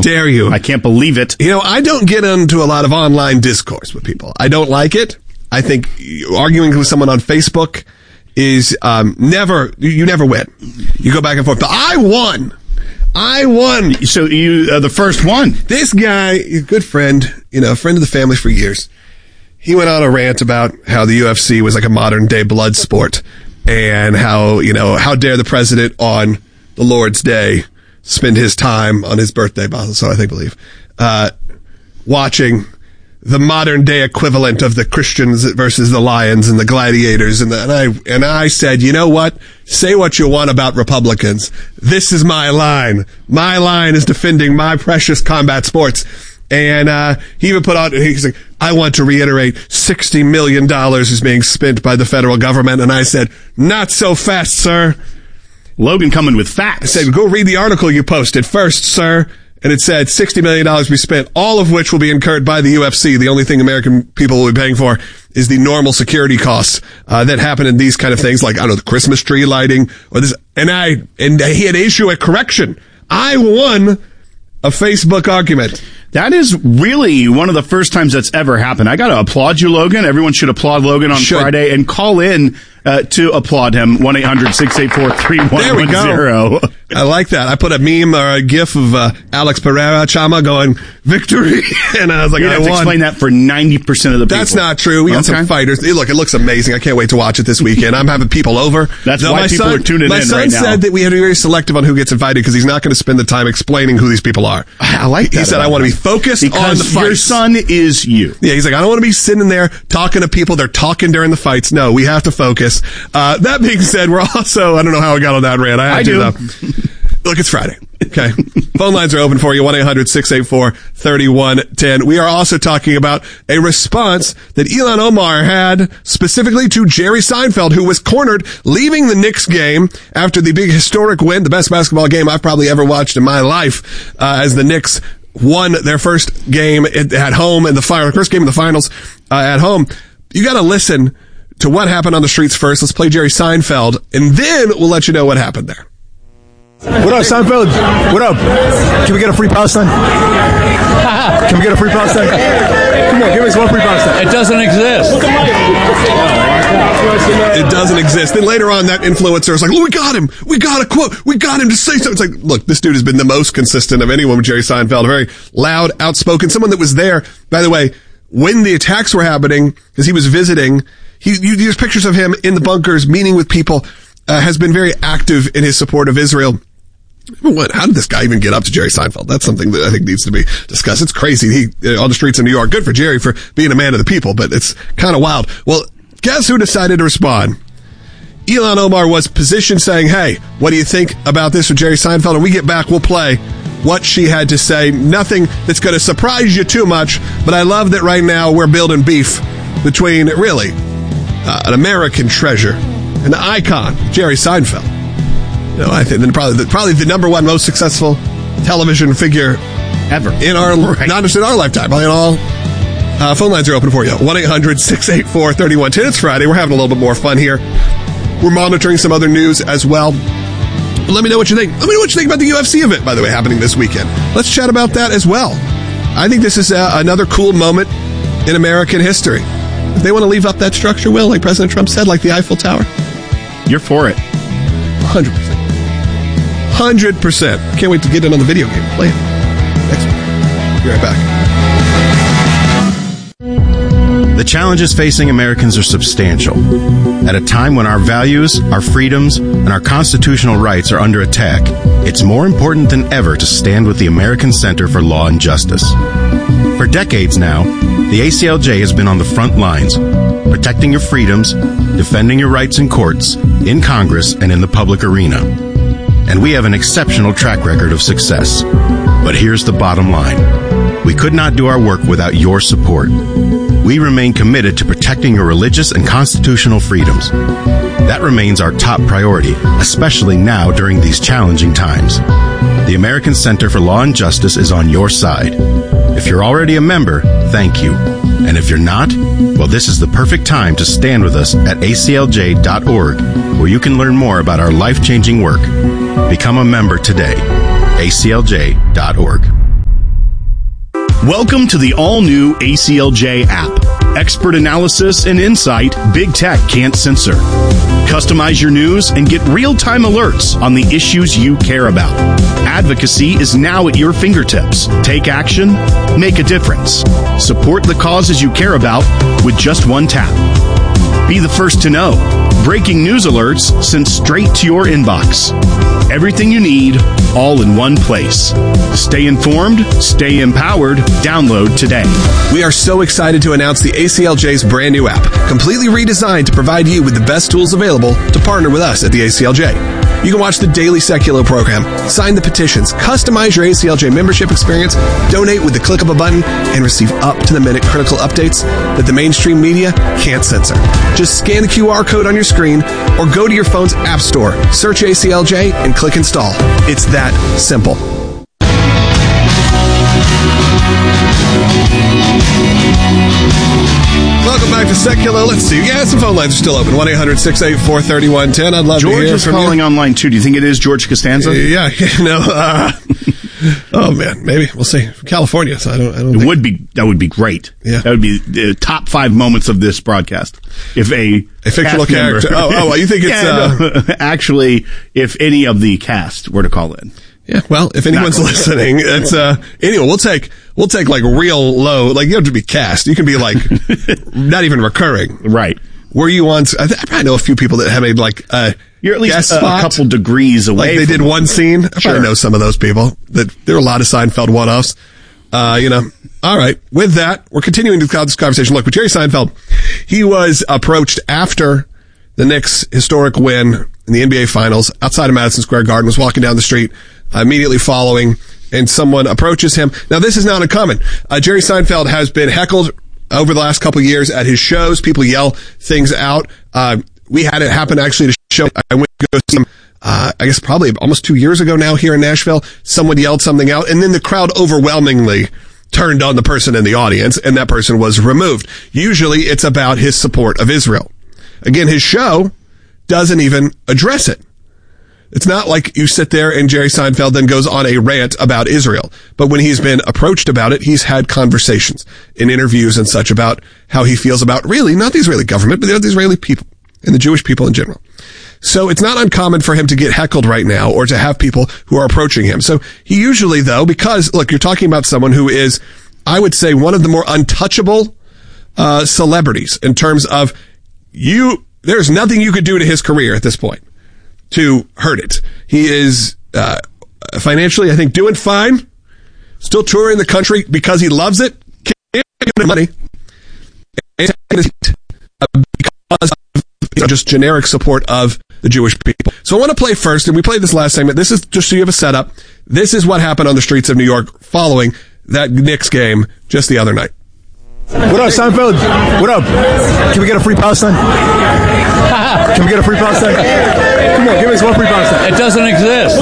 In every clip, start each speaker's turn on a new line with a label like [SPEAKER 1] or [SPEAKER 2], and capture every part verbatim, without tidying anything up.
[SPEAKER 1] dare you?
[SPEAKER 2] I can't believe it.
[SPEAKER 1] You know, I don't get into a lot of online discourse with people. I don't like it. I think arguing with someone on Facebook is um, never, you never win. You go back and forth. But I won. I won.
[SPEAKER 2] So you are the first one.
[SPEAKER 1] This guy, a good friend, you know, a friend of the family for years. He went on a rant about how the U F C was like a modern day blood sport and how, you know, how dare the president on the Lord's Day spend his time on his birthday, so I think believe, uh, watching the modern day equivalent of the Christians versus the Lions and the Gladiators. And, the, and I, and I said, you know what? Say what you want about Republicans. This is my line. My line is defending my precious combat sports. And, uh, he even put out, he's like, I want to reiterate sixty million dollars is being spent by the federal government. And I said, not so fast, sir.
[SPEAKER 2] Logan coming with facts.
[SPEAKER 1] I said, go read the article you posted first, sir. And it said sixty million dollars be spent, all of which will be incurred by the U F C. The only thing American people will be paying for is the normal security costs uh, that happen in these kind of things, like, I don't know, the Christmas tree lighting or this. And I, and he had to issue a correction. I won a Facebook argument.
[SPEAKER 2] That is really one of the first times that's ever happened. I got to applaud you, Logan. Everyone should applaud Logan on should. Friday and call in uh, to applaud him. one eight hundred six eight four three one one zero.
[SPEAKER 1] I like that. I put a meme or a gif of uh, Alex Pereira Chama going, victory. And I was like,
[SPEAKER 2] you
[SPEAKER 1] I
[SPEAKER 2] have to
[SPEAKER 1] won.
[SPEAKER 2] explain that for ninety percent of the people.
[SPEAKER 1] That's not true. We got okay. some fighters. Hey, look, it looks amazing. I can't wait to watch it this weekend. I'm having people over.
[SPEAKER 2] That's no,
[SPEAKER 1] why
[SPEAKER 2] my people
[SPEAKER 1] son,
[SPEAKER 2] are tuning
[SPEAKER 1] my
[SPEAKER 2] in
[SPEAKER 1] son
[SPEAKER 2] right now.
[SPEAKER 1] said that we had to be very selective on who gets invited because he's not going to spend the time explaining who these people are.
[SPEAKER 2] I like that.
[SPEAKER 1] He said, I want to be focused
[SPEAKER 2] because
[SPEAKER 1] on the fights.
[SPEAKER 2] Your son is you.
[SPEAKER 1] Yeah, he's like, I don't want to be sitting there talking to people. They're talking during the fights. No, we have to focus. Uh, that being said, we're also, I don't know how I got on that rant. I, had
[SPEAKER 2] I
[SPEAKER 1] to,
[SPEAKER 2] do.
[SPEAKER 1] Though. Look, it's Friday. Okay. Phone lines are open for you. one eight hundred six eight four three one one zero. We are also talking about a response that Ilhan Omar had specifically to Jerry Seinfeld, who was cornered leaving the Knicks game after the big historic win, the best basketball game I've probably ever watched in my life, uh, as the Knicks won their first game at home in the final, first game in the finals uh, at home. You got to listen to what happened on the streets first. Let's play Jerry Seinfeld, and then we'll let you know what happened there.
[SPEAKER 3] What up, Seinfeld? What up? Can we get a free Palestine? Can we get a free Palestine? Come on, give us one free Palestine.
[SPEAKER 4] It doesn't exist.
[SPEAKER 1] It doesn't exist. Then later on, that influencer is like, oh, we got him. We got a quote. We got him to say something. It's like, look, this dude has been the most consistent of anyone with Jerry Seinfeld. Very loud, outspoken. Someone that was there, by the way, when the attacks were happening, because he was visiting, he, you, there's pictures of him in the bunkers meeting with people, uh, has been very active in his support of Israel. What? How did this guy even get up to Jerry Seinfeld? That's something that I think needs to be discussed. It's crazy. He, uh, on the streets of New York, good for Jerry for being a man of the people, but it's kind of wild. Well, guess who decided to respond? Ilhan Omar was positioned saying, hey, what do you think about this with Jerry Seinfeld? And we get back, we'll play what she had to say. Nothing that's going to surprise you too much, but I love that right now we're building beef between, really, uh, an American treasure, an icon, Jerry Seinfeld. You know, I think probably the, probably the number one most successful television figure
[SPEAKER 2] ever
[SPEAKER 1] in our, right. not just in our lifetime, but in all. Uh, phone lines are open for you. one eight hundred six eight four three one one zero. It's Friday. We're having a little bit more fun here. We're monitoring some other news as well. But let me know what you think. Let me know what you think about the U F C event, by the way, happening this weekend. Let's chat about that as well. I think this is uh, another cool moment in American history. If they want to leave up that structure, Will, like President Trump said, like the Eiffel Tower.
[SPEAKER 2] You're for it.
[SPEAKER 1] one hundred percent. one hundred percent. Can't wait to get in on the video game. Play it next week. Be right back.
[SPEAKER 5] The challenges facing Americans are substantial. At a time when our values, our freedoms, and our constitutional rights are under attack, it's more important than ever to stand with the American Center for Law and Justice. For decades now, the A C L J has been on the front lines, protecting your freedoms, defending your rights in courts, in Congress, and in the public arena. And we have an exceptional track record of success. But here's the bottom line. We could not do our work without your support. We remain committed to protecting your religious and constitutional freedoms. That remains our top priority, especially now during these challenging times. The American Center for Law and Justice is on your side. If you're already a member, thank you. And if you're not, well, this is the perfect time to stand with us at A C L J dot org, where you can learn more about our life-changing work. Become a member today. A C L J dot org.
[SPEAKER 2] Welcome to the all-new A C L J app. Expert analysis and insight big tech can't censor. Customize your news and get real-time alerts on the issues you care about. Advocacy is now at your fingertips. Take action, make a difference. Support the causes you care about with just one tap. Be the first to know. Breaking news alerts sent straight to your inbox. Everything you need, all in one place. Stay informed, stay empowered. Download today.
[SPEAKER 1] We are so excited to announce the A C L J's brand new app, completely redesigned to provide you with the best tools available to partner with us at the A C L J. You can watch the daily Secular program, sign the petitions, customize your A C L J membership experience, donate with the click of a button, and receive up-to-the-minute critical updates that the mainstream media can't censor. Just scan the Q R code on your screen or go to your phone's app store, search A C L J, and click install. It's that simple. Welcome back to Secular. Let's see. Yeah, some phone lines are still open. one eight hundred six eight four three one one zero. I'd love
[SPEAKER 2] George
[SPEAKER 1] to hear
[SPEAKER 2] is
[SPEAKER 1] from
[SPEAKER 2] calling
[SPEAKER 1] you.
[SPEAKER 2] online, too. Do you think it is George Costanza?
[SPEAKER 1] Uh, yeah, you know. Uh, oh, man. Maybe. We'll see. From California, so I don't, I don't
[SPEAKER 2] It
[SPEAKER 1] think.
[SPEAKER 2] would be, that would be great.
[SPEAKER 1] Yeah.
[SPEAKER 2] That would be the top five moments of this broadcast. If a,
[SPEAKER 1] A fictional
[SPEAKER 2] cast member-
[SPEAKER 1] character. Oh, oh, well, you think it's,
[SPEAKER 2] Yeah, no. Actually, if any of the cast were to call in.
[SPEAKER 1] Yeah, well, if anyone's
[SPEAKER 2] Not-
[SPEAKER 1] listening, it's, uh, anyway, we'll take, we'll take like real low, like you don't have to be cast. You can be like, not even recurring.
[SPEAKER 2] Right.
[SPEAKER 1] Were you on, I, th- I probably know a few people that have made like, uh,
[SPEAKER 2] You're at least
[SPEAKER 1] guest
[SPEAKER 2] a,
[SPEAKER 1] spot.
[SPEAKER 2] a couple degrees away.
[SPEAKER 1] Like they
[SPEAKER 2] from
[SPEAKER 1] did one scene. I
[SPEAKER 2] Sure.
[SPEAKER 1] probably know some of those people. That there are a lot of Seinfeld one-offs. Uh, you know, all right. With that, we're continuing this conversation. Look, with Jerry Seinfeld, he was approached after the Knicks' historic win in the N B A Finals outside of Madison Square Garden, was walking down the street, uh, immediately following, and someone approaches him. Now, this is not uncommon. Uh, Jerry Seinfeld has been heckled over the last couple of years at his shows. People yell things out. Uh, we had it happen actually to show. I went to go see him, uh, I guess probably almost two years ago now here in Nashville. Someone yelled something out, and then the crowd overwhelmingly turned on the person in the audience, and that person was removed. Usually it's about his support of Israel. Again, his show doesn't even address it. It's not like you sit there and Jerry Seinfeld then goes on a rant about Israel. But when he's been approached about it, he's had conversations in interviews and such about how he feels about really not the Israeli government, but the Israeli people and the Jewish people in general. So it's not uncommon for him to get heckled right now or to have people who are approaching him. So he usually, though, because, look, you're talking about someone who is, I would say, one of the more untouchable uh, celebrities in terms of you, there's nothing you could do to his career at this point to hurt it. He is uh, financially, I think, doing fine. Still touring the country because he loves it. Can't get money. And because of just generic support of the Jewish people. So I want to play first, and we played this last segment. This is just so you have a setup. This is what happened on the streets of New York following that Knicks game just the other night.
[SPEAKER 3] What up, Seinfeld? What up? Can we get a free Palestine? Can we get a free Palestine? Come on, give us one free Palestine.
[SPEAKER 4] It doesn't exist.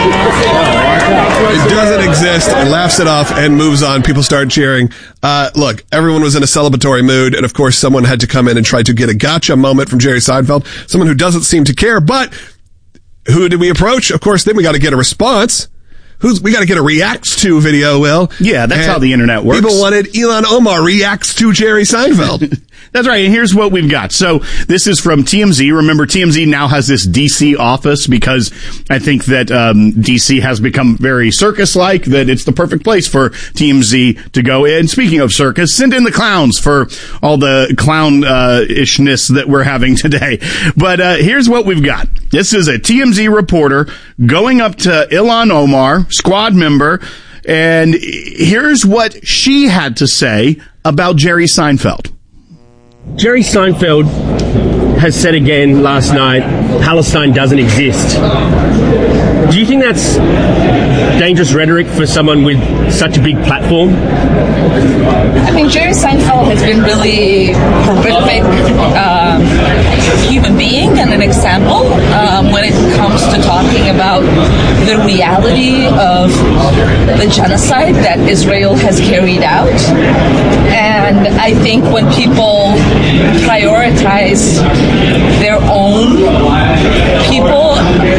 [SPEAKER 1] It doesn't exist, laughs it off, and moves on. People start cheering. Uh, look, everyone was in a celebratory mood, and of course someone had to come in and try to get a gotcha moment from Jerry Seinfeld, someone who doesn't seem to care, but who did we approach? Of course, then we got to get a response. Who's, we got to get a reacts to video, Will.
[SPEAKER 2] Yeah, that's
[SPEAKER 1] And
[SPEAKER 2] how the internet works.
[SPEAKER 1] People wanted Elon Omar reacts to Jerry Seinfeld.
[SPEAKER 2] That's right. And here's what we've got. So this is from T M Z. Remember, T M Z now has this D C office because I think that um, D C has become very circus-like, that it's the perfect place for T M Z to go in. Speaking of circus, send in the clowns for all the clown-ishness that we're having today. But uh, here's what we've got. This is a T M Z reporter going up to Ilhan Omar, squad member, and here's what she had to say about Jerry Seinfeld.
[SPEAKER 6] Jerry Seinfeld has said again last night, Palestine doesn't exist. Do you think that's dangerous rhetoric for someone with such a big platform?
[SPEAKER 7] I mean, Jerry Seinfeld has been really horrific um, human being and an example um, when it comes to talking about the reality of the genocide that Israel has carried out. And I think when people prioritize their own people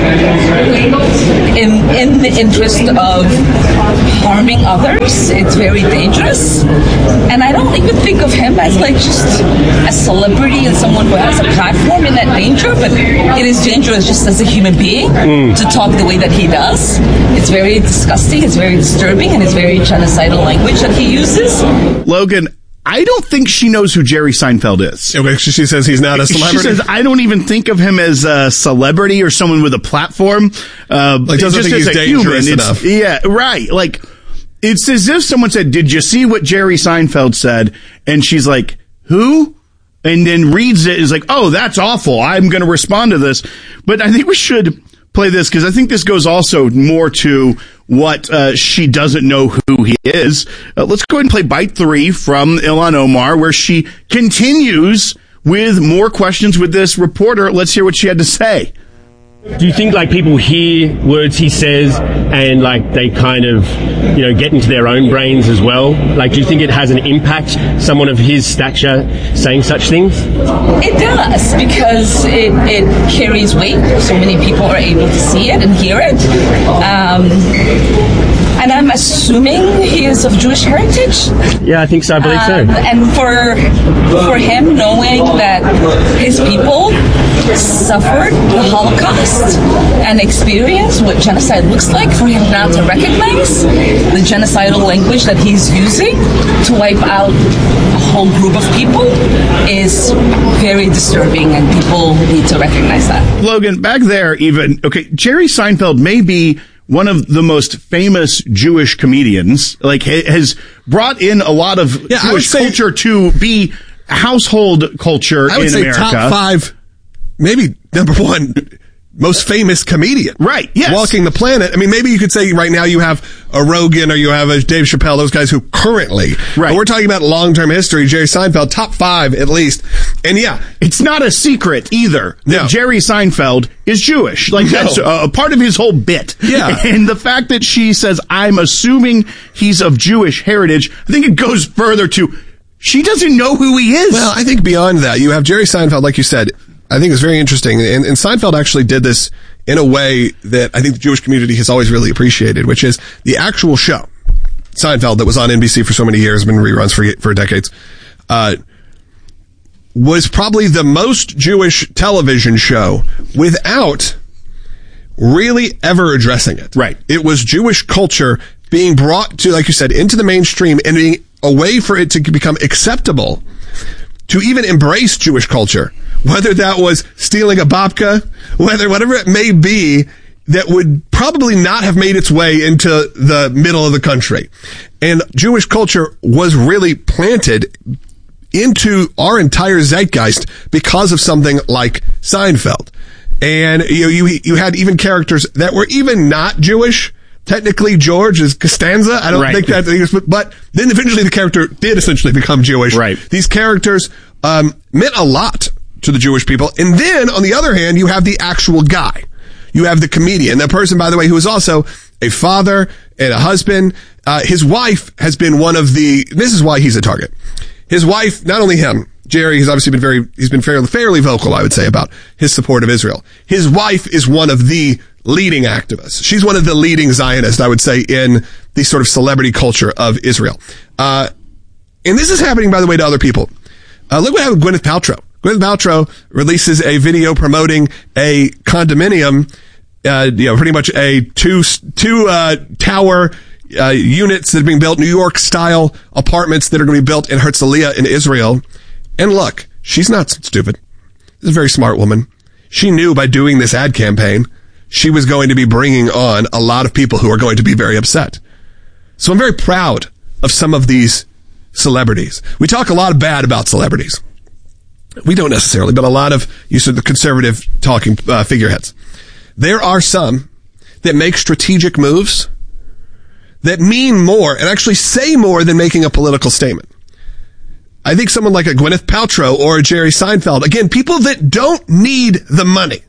[SPEAKER 7] in in the interest of harming others. It's very dangerous. And I don't even think of him as like just a celebrity and someone who has a platform in that danger, but it is dangerous just as a human being mm. to talk the way that he does. It's very disgusting, it's very disturbing, and it's very genocidal language that he uses.
[SPEAKER 2] Logan, I don't think she knows who Jerry Seinfeld is.
[SPEAKER 1] Okay, she says he's not a celebrity.
[SPEAKER 2] She says, I don't even think of him as a celebrity or someone with a platform. Uh,
[SPEAKER 1] like, doesn't think he's dangerous
[SPEAKER 2] human.
[SPEAKER 1] enough.
[SPEAKER 2] It's, yeah, right. Like, it's as if someone said, did you see what Jerry Seinfeld said? And she's like, who? And then reads it and is like, oh, that's awful. I'm going to respond to this. But I think we should play this because I think this goes also more to what uh, she doesn't know who he is. Uh, let's go ahead and play bite three from Ilhan Omar, where she continues with more questions with this reporter. Let's hear what she had to say.
[SPEAKER 6] Do you think like people hear words he says and like they kind of, you know, get into their own brains as well? Like, do you think it has an impact, someone of his stature saying such things?
[SPEAKER 7] It does, because it, it carries weight. So many people are able to see it and hear it. Um, and I'm assuming he is of Jewish heritage.
[SPEAKER 6] Yeah, I think so. I believe
[SPEAKER 7] um,
[SPEAKER 6] so.
[SPEAKER 7] And for for him knowing that his people suffered the Holocaust and experienced what genocide looks like, for him not to recognize the genocidal language that he's using to wipe out a whole group of people is very disturbing, and people need to recognize that.
[SPEAKER 2] Logan, back there even, okay, Jerry Seinfeld may be one of the most famous Jewish comedians, like has brought in a lot of
[SPEAKER 1] yeah,
[SPEAKER 2] Jewish culture to be household culture
[SPEAKER 1] I would
[SPEAKER 2] in
[SPEAKER 1] say
[SPEAKER 2] America.
[SPEAKER 1] Top five, maybe number one, most famous comedian.
[SPEAKER 2] Right, yes.
[SPEAKER 1] Walking the planet. I mean, maybe you could say right now you have a Rogan or you have a Dave Chappelle, those guys who currently,
[SPEAKER 2] right.
[SPEAKER 1] But we're talking about long-term history, Jerry Seinfeld, top five at least. And yeah.
[SPEAKER 2] It's not a secret either that
[SPEAKER 1] no.
[SPEAKER 2] Jerry Seinfeld is Jewish. Like, no. that's a, a part of his whole bit.
[SPEAKER 1] Yeah.
[SPEAKER 2] And the fact that she says, I'm assuming he's of Jewish heritage, I think it goes further to, she doesn't know who he is.
[SPEAKER 1] Well, I think beyond that, you have Jerry Seinfeld, like you said, I think it's very interesting. And, and Seinfeld actually did this in a way that I think the Jewish community has always really appreciated, which is the actual show. Seinfeld, that was on N B C for so many years, been reruns for, for decades, uh, was probably the most Jewish television show without really ever addressing it.
[SPEAKER 2] Right.
[SPEAKER 1] It was Jewish culture being brought to, like you said, into the mainstream and being a way for it to become acceptable to even embrace Jewish culture, whether that was stealing a babka, whether whatever it may be, that would probably not have made its way into the middle of the country. And Jewish culture was really planted into our entire zeitgeist because of something like Seinfeld. And you know, you you had even characters that were even not Jewish. Technically, George is Costanza. I don't
[SPEAKER 2] right.
[SPEAKER 1] think that, but then eventually the character did essentially become Jewish.
[SPEAKER 2] Right.
[SPEAKER 1] These characters um, meant a lot to the Jewish people. And then, on the other hand, you have the actual guy. You have the comedian. That person, by the way, who is also a father and a husband. Uh, his wife has been one of the, this is why he's a target. His wife, not only him, Jerry, he's obviously been very, he's been fairly, fairly vocal, I would say, about his support of Israel. His wife is one of the leading activists. She's one of the leading Zionists, I would say, in the sort of celebrity culture of Israel. Uh, and this is happening, by the way, to other people. Uh, look what happened with Gwyneth Paltrow. Gwyneth Paltrow releases a video promoting a condominium, uh, you know, pretty much a two, two, uh, tower, uh, units that are being built, New York style apartments that are going to be built in Herzliya in Israel. And look, she's not stupid. This is a very smart woman. She knew by doing this ad campaign, she was going to be bringing on a lot of people who are going to be very upset. So I'm very proud of some of these celebrities. We talk a lot of bad about celebrities. We don't necessarily, but a lot of, you said the conservative talking uh, figureheads. There are some that make strategic moves that mean more and actually say more than making a political statement. I think someone like a Gwyneth Paltrow or a Jerry Seinfeld, again, people that don't need the money,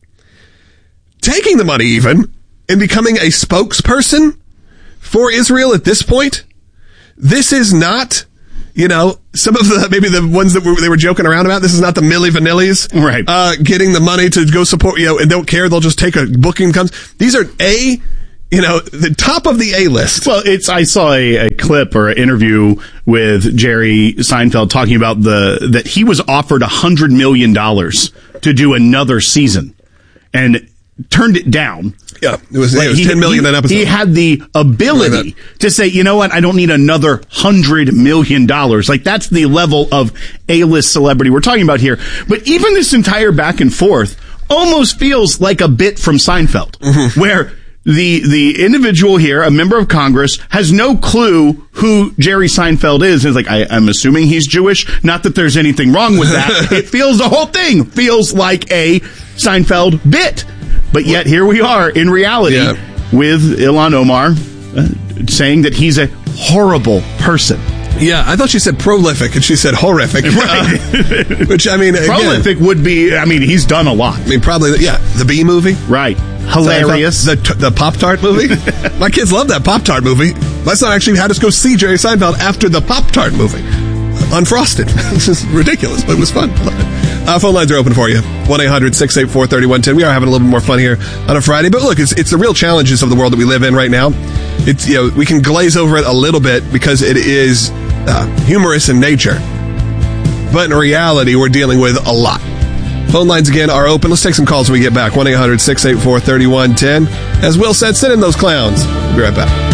[SPEAKER 1] taking the money even and becoming a spokesperson for Israel at this point, this is not You know, some of the, maybe the ones that were, they were joking around about, this is not the Milli Vanillis.
[SPEAKER 2] Right.
[SPEAKER 1] Uh, getting the money to go support, you know, and don't care. They'll just take a booking comes. These are A, you know, the top of the A list.
[SPEAKER 2] Well, it's, I saw a, a clip or an interview with Jerry Seinfeld talking about the, that he was offered a hundred million dollars to do another season and turned it down.
[SPEAKER 1] Yeah, it was,
[SPEAKER 2] like
[SPEAKER 1] it was
[SPEAKER 2] he,
[SPEAKER 1] ten million
[SPEAKER 2] he,
[SPEAKER 1] an episode.
[SPEAKER 2] He had the ability to say, you know what, I don't need another hundred million dollars. Like, that's the level of A-list celebrity we're talking about here. But even this entire back and forth almost feels like a bit from Seinfeld, mm-hmm. where the the individual here, a member of Congress, has no clue who Jerry Seinfeld is. And it's like, I, I'm assuming he's Jewish. Not that there's anything wrong with that. It feels, the whole thing feels like a Seinfeld bit. But yet here we are in reality yeah. with Ilhan Omar uh, saying that he's a horrible person.
[SPEAKER 1] Yeah, I thought she said prolific, and she said horrific.
[SPEAKER 2] Right.
[SPEAKER 1] Uh, which, I mean, again,
[SPEAKER 2] prolific would be, I mean, he's done a lot.
[SPEAKER 1] I mean, probably, yeah, the Bee movie.
[SPEAKER 2] Right. Hilarious.
[SPEAKER 1] The, the Pop-Tart movie. My kids love that Pop-Tart movie. My son actually had us go see Jerry Seinfeld after the Pop-Tart movie. Unfrosted. This is ridiculous, but it was fun. Uh, phone lines are open for you. one eight hundred six eight four three one one zero. We are having a little bit more fun here on a Friday. But look, it's it's the real challenges of the world that we live in right now. It's, you know, we can glaze over it a little bit because it is uh, humorous in nature. But in reality, we're dealing with a lot. Phone lines again are open. Let's take some calls when we get back. one eight hundred six eight four three one one zero. As Will said, send in those clowns. We'll be right back.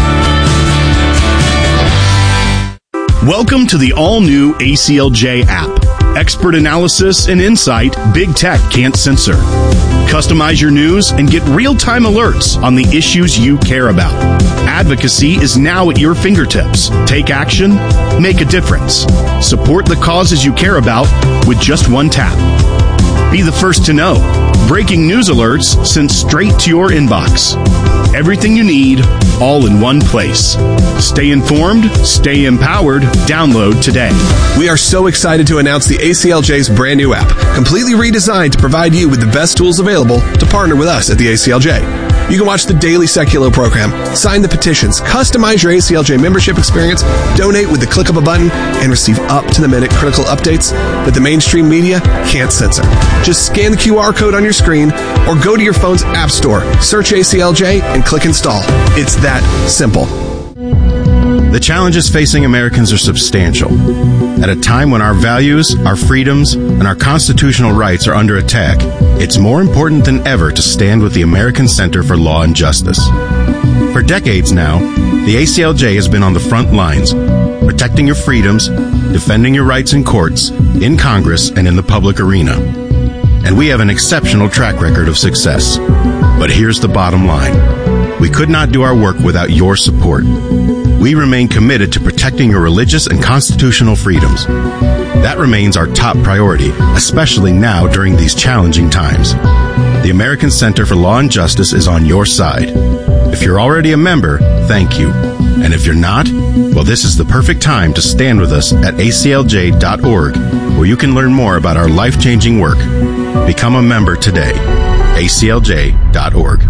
[SPEAKER 2] Welcome to the all-new A C L J app. Expert analysis and insight big tech can't censor. Customize your news and get real-time alerts on the issues you care about. Advocacy is now at your fingertips. Take action, make a difference. Support the causes you care about with just one tap. Be the first to know. Breaking news alerts sent straight to your inbox. Everything you need, all in one place. Stay informed, stay empowered. Download today.
[SPEAKER 1] We are so excited to announce the A C L J's brand new app, completely redesigned to provide you with the best tools available to partner with us at the A C L J. You can watch the daily Seculo program, sign the petitions, customize your A C L J membership experience, donate with the click of a button, and receive up-to-the-minute critical updates that the mainstream media can't censor. Just scan the Q R code on your screen or go to your phone's app store, search A C L J, and click install. It's that simple.
[SPEAKER 5] The challenges facing Americans are substantial. At a time when our values, our freedoms, and our constitutional rights are under attack, it's more important than ever to stand with the American Center for Law and Justice. For decades now, the A C L J has been on the front lines, protecting your freedoms, defending your rights in courts, in Congress, and in the public arena. And we have an exceptional track record of success. But here's the bottom line. We could not do our work without your support. We remain committed to protecting your religious and constitutional freedoms. That remains our top priority, especially now during these challenging times. The American Center for Law and Justice is on your side. If you're already a member, thank you. And if you're not, well, this is the perfect time to stand with us at A C L J dot org, where you can learn more about our life-changing work. Become a member today. A C L J dot org.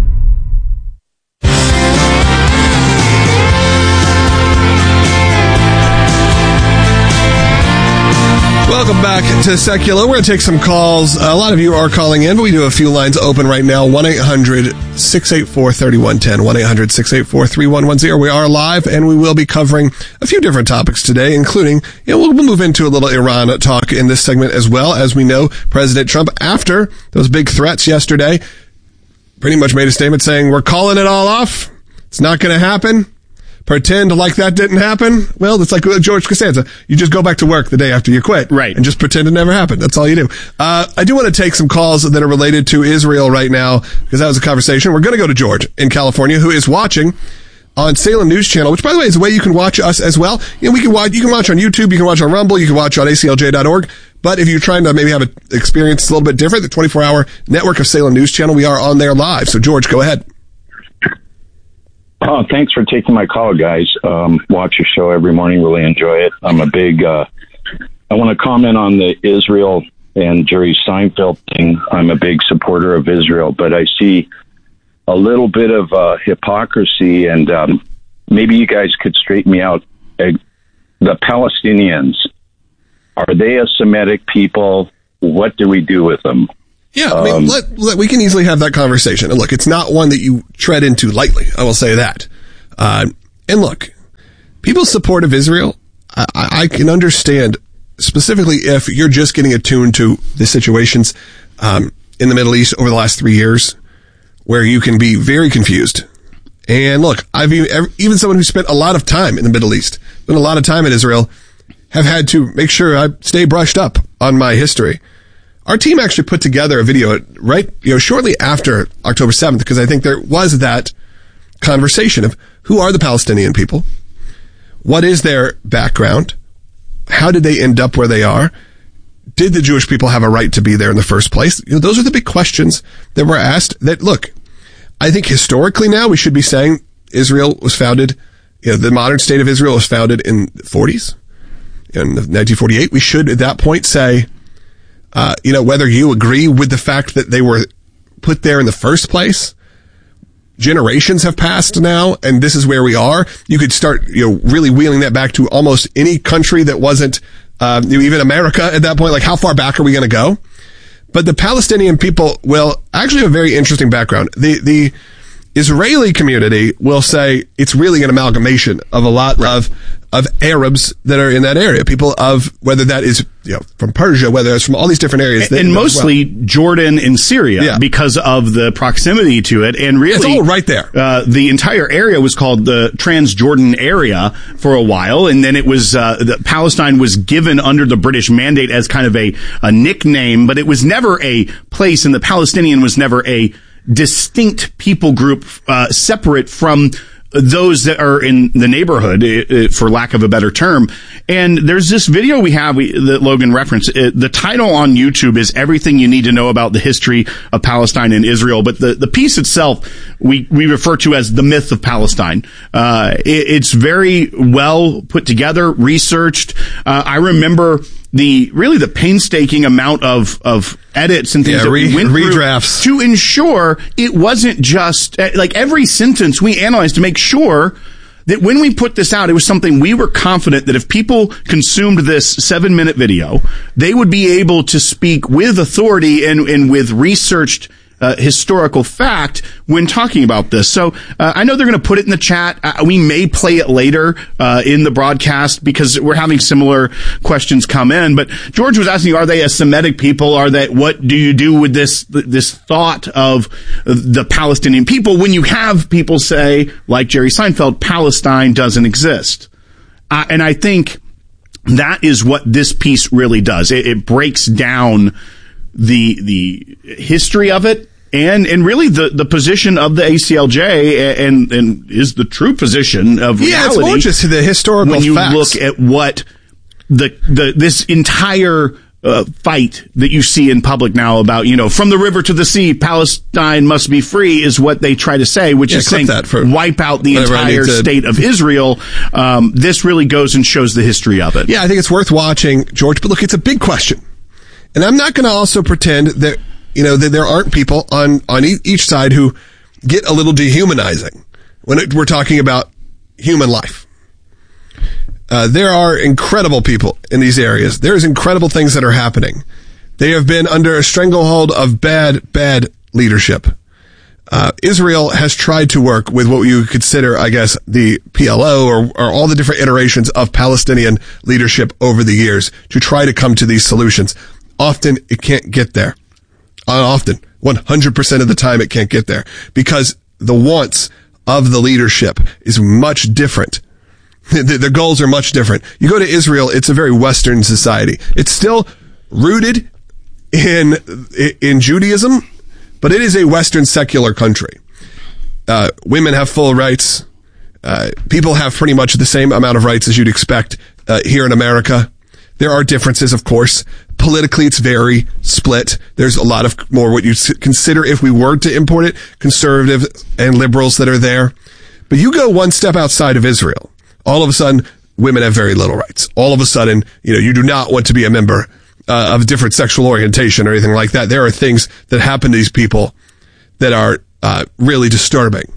[SPEAKER 1] Welcome back to Secular. We're going to take some calls. A lot of you are calling in, but we do have a few lines open right now. one eight hundred six eight four three one one zero. one eight hundred six eight four three one one zero. We are live, and we will be covering a few different topics today, including, you know, we'll, we'll move into a little Iran talk in this segment as well. As we know, President Trump, after those big threats yesterday, pretty much made a statement saying, we're calling it all off. It's not going to happen. Pretend like that didn't happen. Well, it's like George Costanza. You just go back to work the day after you quit.
[SPEAKER 2] Right.
[SPEAKER 1] And just pretend it never happened. That's all you do. Uh, I do want to take some calls that are related to Israel right now, because that was a conversation. We're going to go to George in California, who is watching on Salem News Channel, which, by the way, is a way you can watch us as well. You know, we can watch, you can watch on YouTube, you can watch on Rumble, you can watch on A C L J dot org. But if you're trying to maybe have an experience a little bit different, the twenty-four hour network of Salem News Channel, we are on there live. So, George, go ahead.
[SPEAKER 4] Oh, thanks for taking my call, guys. Um, watch your show every morning. Really enjoy it. I'm a big, uh, I want to comment on the Israel and Jerry Seinfeld thing. I'm a big supporter of Israel, but I see a little bit of uh, hypocrisy, and um, maybe you guys could straighten me out. the Palestinians, are they a Semitic people? What do we do with them?
[SPEAKER 1] Yeah, I mean, um, let, let, we can easily have that conversation. And look, it's not one that you tread into lightly. I will say that. Uh, and look, people's support of Israel, I, I can understand, specifically if you're just getting attuned to the situations um, in the Middle East over the last three years, where you can be very confused. And look, I've even, even someone who spent a lot of time in the Middle East, spent a lot of time in Israel, have had to make sure I stay brushed up on my history. Our team actually put together a video right, you know, shortly after October seventh, because I think there was that conversation of who are the Palestinian people? What is their background? How did they end up where they are? Did the Jewish people have a right to be there in the first place? You know, those are the big questions that were asked. That, look, I think historically now we should be saying Israel was founded, you know, the modern state of Israel was founded in the forties, in nineteen forty-eight. We should at that point say, Uh, you know, whether you agree with the fact that they were put there in the first place, generations have passed now, and this is where we are. You could start, you know, really wheeling that back to almost any country that wasn't, um, you know, even America at that point. Like, how far back are we going to go? But the Palestinian people will actually have a very interesting background. The, the Israeli community will say it's really an amalgamation of a lot right. of, of Arabs that are in that area. People of, whether that is, you know, from Persia, whether it's from all these different areas.
[SPEAKER 2] And, and mostly well. Jordan and Syria yeah. because of the proximity to it. And really,
[SPEAKER 1] it's all right there.
[SPEAKER 2] Uh, the entire area was called the Transjordan area for a while. And then it was, uh, the Palestine was given under the British mandate as kind of a, a nickname, but it was never a place, and the Palestinian was never a distinct people group, uh, separate from those that are in the neighborhood, uh, for lack of a better term. And there's this video we have we, that Logan referenced. Uh, the title on YouTube is Everything You Need to Know About the History of Palestine and Israel. But the, the piece itself, we, we refer to as the myth of Palestine. Uh, it, it's very well put together, researched. Uh, I remember the, really the painstaking amount of, of edits and things
[SPEAKER 1] yeah,
[SPEAKER 2] that
[SPEAKER 1] re-
[SPEAKER 2] we went
[SPEAKER 1] redrafts
[SPEAKER 2] through to ensure it wasn't just, like every sentence we analyzed to make sure that when we put this out, it was something we were confident that if people consumed this seven minute video, they would be able to speak with authority and, and with researched Uh, historical fact when talking about this. So uh, I know they're going to put it in the chat. Uh, we may play it later uh, in the broadcast because we're having similar questions come in. But George was asking, are they a Semitic people? Are they, what do you do with this this thought of the Palestinian people when you have people say, like Jerry Seinfeld, Palestine doesn't exist? Uh, and I think that is what this piece really does. It, it breaks down the the history of it and and really the the position of the A C L J and and is the true position of reality.
[SPEAKER 1] Yeah, it's more just the historical
[SPEAKER 2] when you
[SPEAKER 1] facts.
[SPEAKER 2] look at what the the this entire uh, fight that you see in public now about, you know, from the river to the sea, Palestine must be free is what they try to say, which
[SPEAKER 1] yeah,
[SPEAKER 2] is saying
[SPEAKER 1] that for
[SPEAKER 2] wipe out the entire to... state of Israel. Um, this really goes and shows the history of it.
[SPEAKER 1] Yeah, I think it's worth watching, George. But look, it's a big question. And I'm not going to also pretend that, you know, that there aren't people on, on each side who get a little dehumanizing when it, we're talking about human life. Uh, there are incredible people in these areas. There's incredible things that are happening. They have been under a stranglehold of bad, bad leadership. Uh, Israel has tried to work with what you consider, I guess, the P L O or, or all the different iterations of Palestinian leadership over the years to try to come to these solutions. Often it can't get there. Often, one hundred percent of the time it can't get there because the wants of the leadership is much different. The, the goals are much different. You go to Israel, it's a very Western society. It's still rooted in, in Judaism, but it is a Western secular country. Uh, women have full rights. Uh, people have pretty much the same amount of rights as you'd expect uh, here in America. There are differences, of course. Politically, it's very split. There's a lot of more what you'd consider, if we were to import it, conservative and liberals that are there. But you go one step outside of Israel, all of a sudden, women have very little rights. All of a sudden, you know, you do not want to be a member uh, of a different sexual orientation or anything like that. There are things that happen to these people that are uh, really disturbing.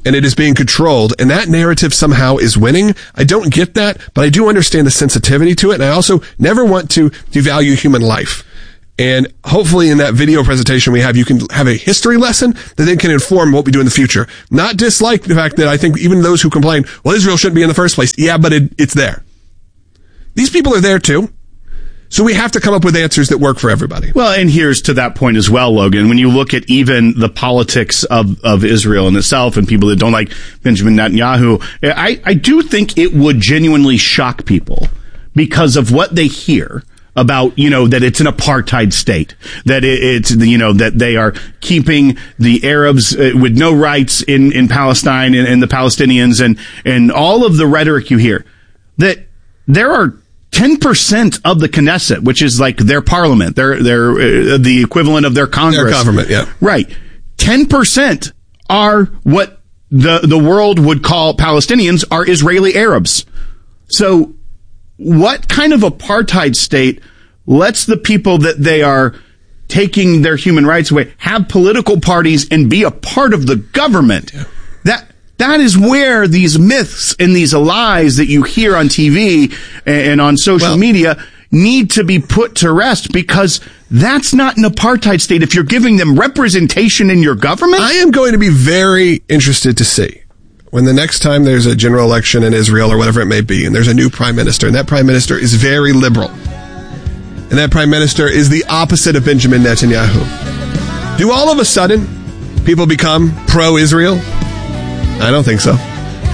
[SPEAKER 1] and it is being controlled, and that narrative somehow is winning. I don't get that, but I do understand the sensitivity to it, and I also never want to devalue human life. And hopefully in that video presentation we have, you can have a history lesson that then can inform what we do in the future. Not dislike the fact that I think even those who complain, well, Israel shouldn't be in the first place. Yeah, but it, it's there. These people are there too. So we have to come up with answers that work for everybody.
[SPEAKER 2] Well, and here's to that point as well, Logan. When you look at even the politics of, of Israel in itself and people that don't like Benjamin Netanyahu, I, I do think it would genuinely shock people because of what they hear about, you know, that it's an apartheid state, that it, it's, you know, that they are keeping the Arabs uh, with no rights in, in Palestine and, and the Palestinians and, and all of the rhetoric you hear, that there are ten percent of the Knesset, which is like their parliament, their, their, uh, the equivalent of their Congress.
[SPEAKER 1] Their government, yeah.
[SPEAKER 2] Right. ten percent are what the, the world would call Palestinians are Israeli Arabs. So, what kind of apartheid state lets the people that they are taking their human rights away have political parties and be a part of the government? Yeah. That that is where these myths and these lies that you hear on T V and on social well, media need to be put to rest, because that's not an apartheid state if you're giving them representation in your government.
[SPEAKER 1] I am going to be very interested to see when the next time there's a general election in Israel or whatever it may be, and there's a new prime minister, and that prime minister is very liberal, and that prime minister is the opposite of Benjamin Netanyahu, do all of a sudden people become pro-Israel? I don't think so.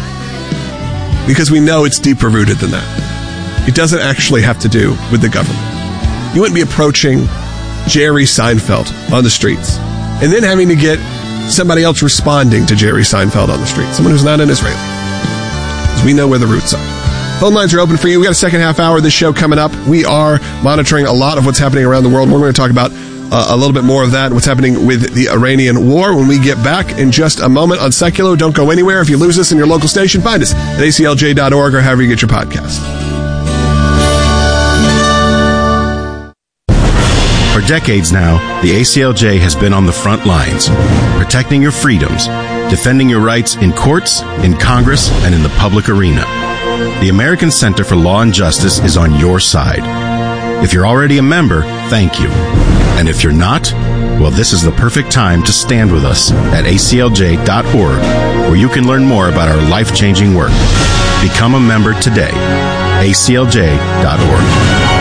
[SPEAKER 1] Because we know it's deeper rooted than that. It doesn't actually have to do with the government. You wouldn't be approaching Jerry Seinfeld on the streets and then having to get somebody else responding to Jerry Seinfeld on the street, someone who's not an Israeli. Because we know where the roots are. Phone lines are open for you. We got a second half hour of this show coming up. We are monitoring a lot of what's happening around the world. We're going to talk about uh, a little bit more of that and what's happening with the Iranian war when we get back in just a moment on Secular. Don't go anywhere. If you lose us in your local station, find us at A C L J dot org or however you get your podcast.
[SPEAKER 5] For decades now, the A C L J has been on the front lines, protecting your freedoms, defending your rights in courts, in Congress, and in the public arena. The American Center for Law and Justice is on your side. If you're already a member, thank you. And if you're not, well, this is the perfect time to stand with us at A C L J dot org, where you can learn more about our life-changing work. Become a member today. A C L J dot org.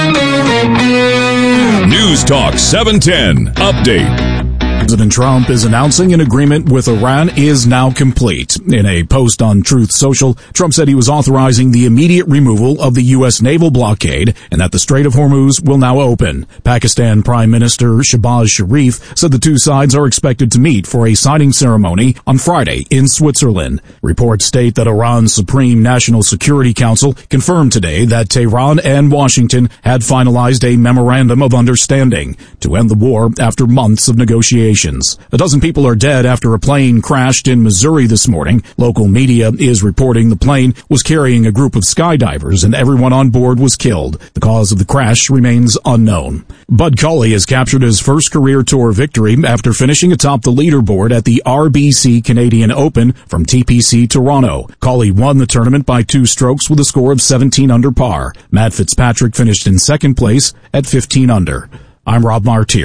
[SPEAKER 8] News Talk seven ten Update.
[SPEAKER 9] President Trump is announcing an agreement with Iran is now complete. In a post on Truth Social, Trump said he was authorizing the immediate removal of the U S naval blockade and that the Strait of Hormuz will now open. Pakistan Prime Minister Shehbaz Sharif said the two sides are expected to meet for a signing ceremony on Friday in Switzerland. Reports state that Iran's Supreme National Security Council confirmed today that Tehran and Washington had finalized a memorandum of understanding to end the war after months of negotiations. A dozen people are dead after a plane crashed in Missouri this morning. Local media is reporting the plane was carrying a group of skydivers and everyone on board was killed. The cause of the crash remains unknown. Bud Culley has captured his first career tour victory after finishing atop the leaderboard at the R B C Canadian Open from T P C Toronto. Culley won the tournament by two strokes with a score of seventeen under par. Matt Fitzpatrick finished in second place at fifteen under. I'm Rob Martier.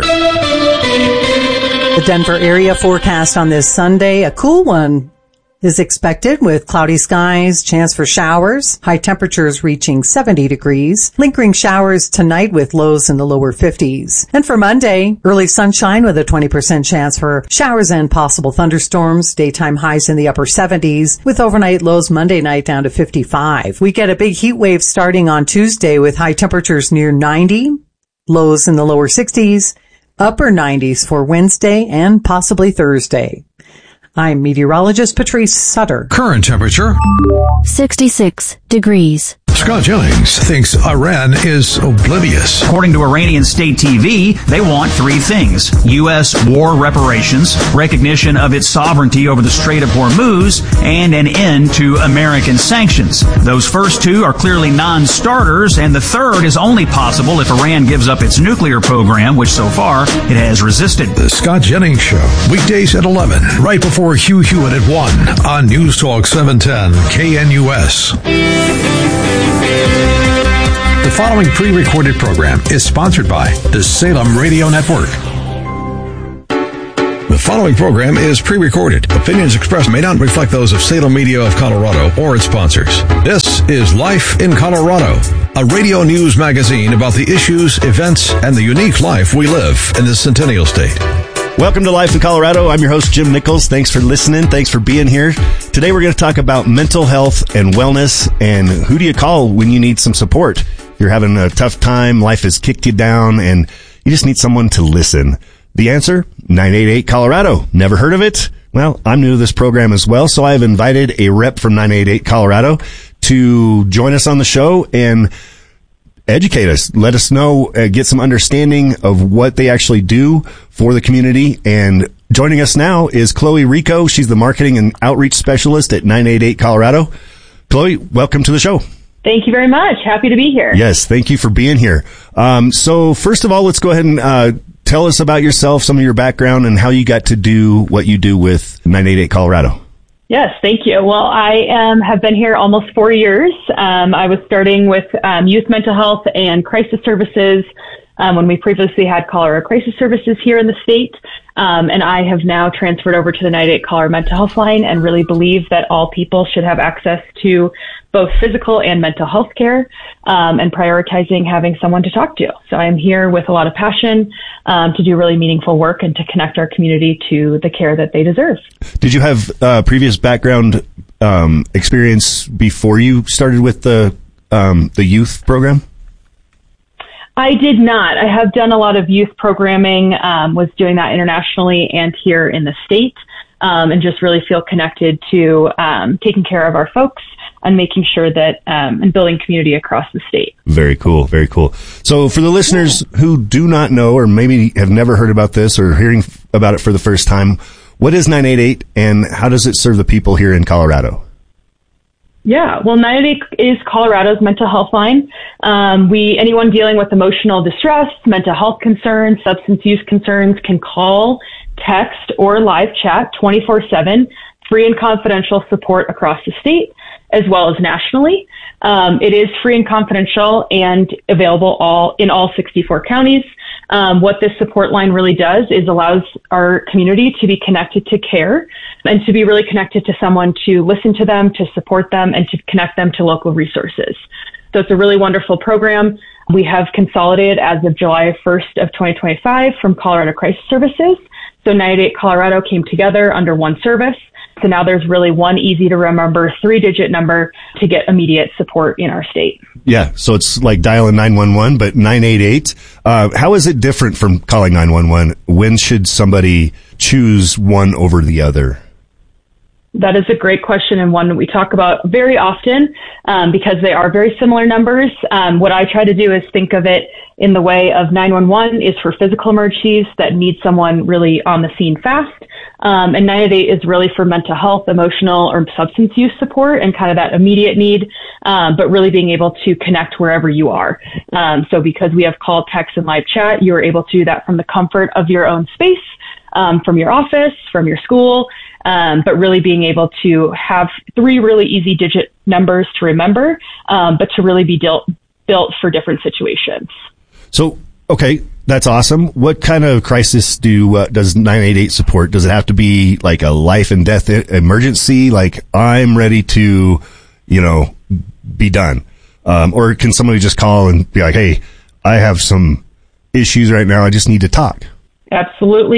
[SPEAKER 10] The Denver area forecast on this Sunday, a cool one is expected with cloudy skies, chance for showers, high temperatures reaching seventy degrees, lingering showers tonight with lows in the lower fifties. And for Monday, early sunshine with a twenty percent chance for showers and possible thunderstorms, daytime highs in the upper seventies, with overnight lows Monday night down to fifty-five. We get a big heat wave starting on Tuesday with high temperatures near ninety, lows in the lower sixties, upper nineties for Wednesday and possibly Thursday. I'm meteorologist Patrice Sutter.
[SPEAKER 11] Current temperature sixty-six degrees. Scott Jennings thinks Iran is oblivious.
[SPEAKER 12] According to Iranian state T V, they want three things: U S war reparations, recognition of its sovereignty over the Strait of Hormuz, and an end to American sanctions. Those first two are clearly non-starters, and the third is only possible if Iran gives up its nuclear program, which so far it has resisted.
[SPEAKER 11] The Scott Jennings Show, weekdays at eleven, right before Hugh Hewitt at one on News Talk seven ten K N U S. The following pre-recorded program is sponsored by the Salem Radio Network. The following program is pre-recorded. Opinions expressed may not reflect those of Salem Media of Colorado or its sponsors. This is Life in Colorado, a radio news magazine about the issues, events, and the unique life we live in the Centennial State.
[SPEAKER 2] Welcome to Life in Colorado. I'm your host, Jim Nichols. Thanks for listening. Thanks for being here. Today we're going to talk about mental health and wellness, and who do you call when you need some support? If you're having a tough time, life has kicked you down, and you just need someone to listen. The answer? nine eight eight Colorado. Never heard of it? Well, I'm new to this program as well, so I've invited a rep from nine eight eight Colorado to join us on the show and educate us, let us know, uh, get some understanding of what they actually do for the community. And joining us now is Chloe Rico. She's the marketing and outreach specialist at nine eight eight Colorado. Chloe, welcome to the show.
[SPEAKER 13] Thank you very much. Happy to be here.
[SPEAKER 2] Yes, thank you for being here. Um, so first of all, let's go ahead and uh, tell us about yourself, some of your background, and how you got to do what you do with nine eight eight Colorado.
[SPEAKER 13] Yes, thank you. Well, I um, have been here almost four years. Um, I was starting with um, youth mental health and crisis services um, when we previously had Colorado Crisis Services here in the state. Um, and I have now transferred over to the nine eight eight Colorado Mental Health Line and really believe that all people should have access to both physical and mental health care, um, and prioritizing having someone to talk to. So I'm here with a lot of passion um, to do really meaningful work and to connect our community to the care that they deserve.
[SPEAKER 2] Did you have uh, previous background um, experience before you started with the um, the youth program?
[SPEAKER 13] I did not. I have done a lot of youth programming, um, was doing that internationally and here in the state, um, and just really feel connected to um, taking care of our folks and making sure that, um, and building community across the state.
[SPEAKER 2] Very cool. Very cool. So for the listeners who do not know, or maybe have never heard about this or hearing about it for the first time, what is nine eight eight and how does it serve the people here in Colorado?
[SPEAKER 13] Yeah, well, nine eight eight is Colorado's mental health line. Um, we, anyone dealing with emotional distress, mental health concerns, substance use concerns can call, text, or live chat twenty-four seven, free and confidential support across the state, as well as nationally. Um, it is free and confidential and available all in all sixty-four counties. Um, what this support line really does is allows our community to be connected to care and to be really connected to someone to listen to them, to support them, and to connect them to local resources. So it's a really wonderful program. We have consolidated as of July first of twenty twenty-five from Colorado Crisis Services. So nine eight eight Colorado came together under one service. So now there's really one easy to remember three-digit number to get immediate support in our state.
[SPEAKER 2] Yeah, so it's like dialing nine one one, but nine eight eight. Uh, how is it different from calling nine one one? When should somebody choose one over the other?
[SPEAKER 13] That is a great question, and one we talk about very often um, because they are very similar numbers. Um, what I try to do is think of it in the way of nine one one is for physical emergencies that need someone really on the scene fast. Um, and nine eight eight is really for mental health, emotional, or substance use support and kind of that immediate need, um, but really being able to connect wherever you are. Um, so because we have call, text, and live chat, you are able to do that from the comfort of your own space, um, from your office, from your school, um, but really being able to have three really easy digit numbers to remember, um, but to really be dealt, built for different situations.
[SPEAKER 2] So, okay, that's awesome. What kind of crisis do uh, does nine eight eight support? Does it have to be like a life and death emergency? Like I'm ready to, you know, be done. Um, or can somebody just call and be like, hey, I have some issues right now. I just need to talk.
[SPEAKER 13] Absolutely.